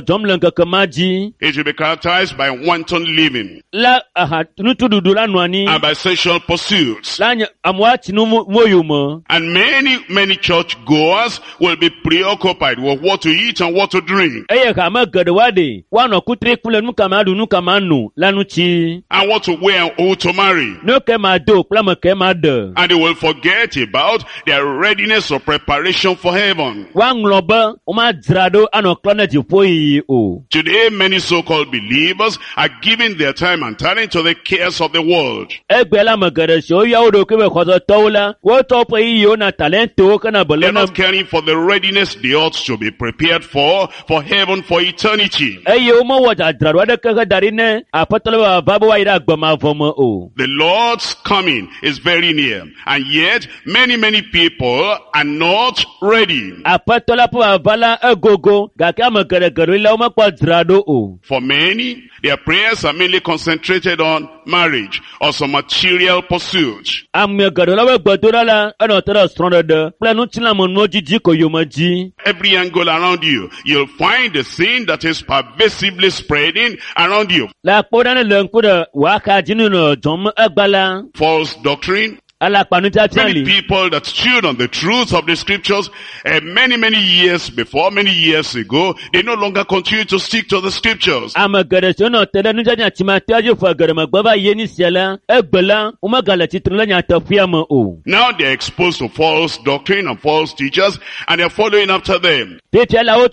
will be characterized by wanton living, and by sexual pursuits. Lanya amwachi no moyumo. And many, many church goers will be preoccupied with what to eat and what to drink. Eye kama gadwade, wano kutre kule nuka madu nuka manu, lanuchi. And what to wear and who to marry. No kemado, plama kemado. And they will forget about their readiness or preparation for heaven. Wang loba, uma drado ano klana jipoi o. Today, many so-called believers are giving their time and talent to the cares of the world. Egbela magada show ya odo kebe kozo tola, wo topo iyo na talento kana They're bolena. not caring for the readiness they ought to be prepared for, for heaven, for eternity. Eye umo waja drado wada kaka darine, apatala babu wa ira gbama vomo o. The Lord's coming is very near, and yet many, many people are not ready. Apatala po avala agogo, gaka magada garila uma kwa drado o. For many, their prayers are mainly concentrated on marriage or some material pursuit. Ame gadola we gbadura la, ano tada stronda de, planu chila mono jiji ko yomaji. Every angle around you, you'll find the sin that is pervasively spreading around you. La koda ne lenkuda, waka jinu no jom agbala. False doctrine. Many people that stood on the truth of the scriptures uh, many, many years before, many years ago, they no longer continue to stick to the scriptures. Now they're exposed to false doctrine and false teachers, and they're following after them. And yet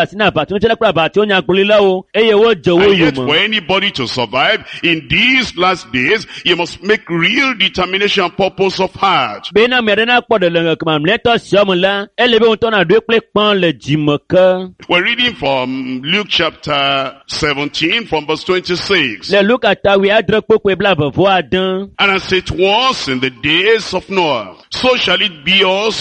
for anybody to survive in these last days, you must make real determination and purpose of heart. We're reading from Luke chapter seventeen from verse twenty-six. And as it was in the days of Noah, so shall it be also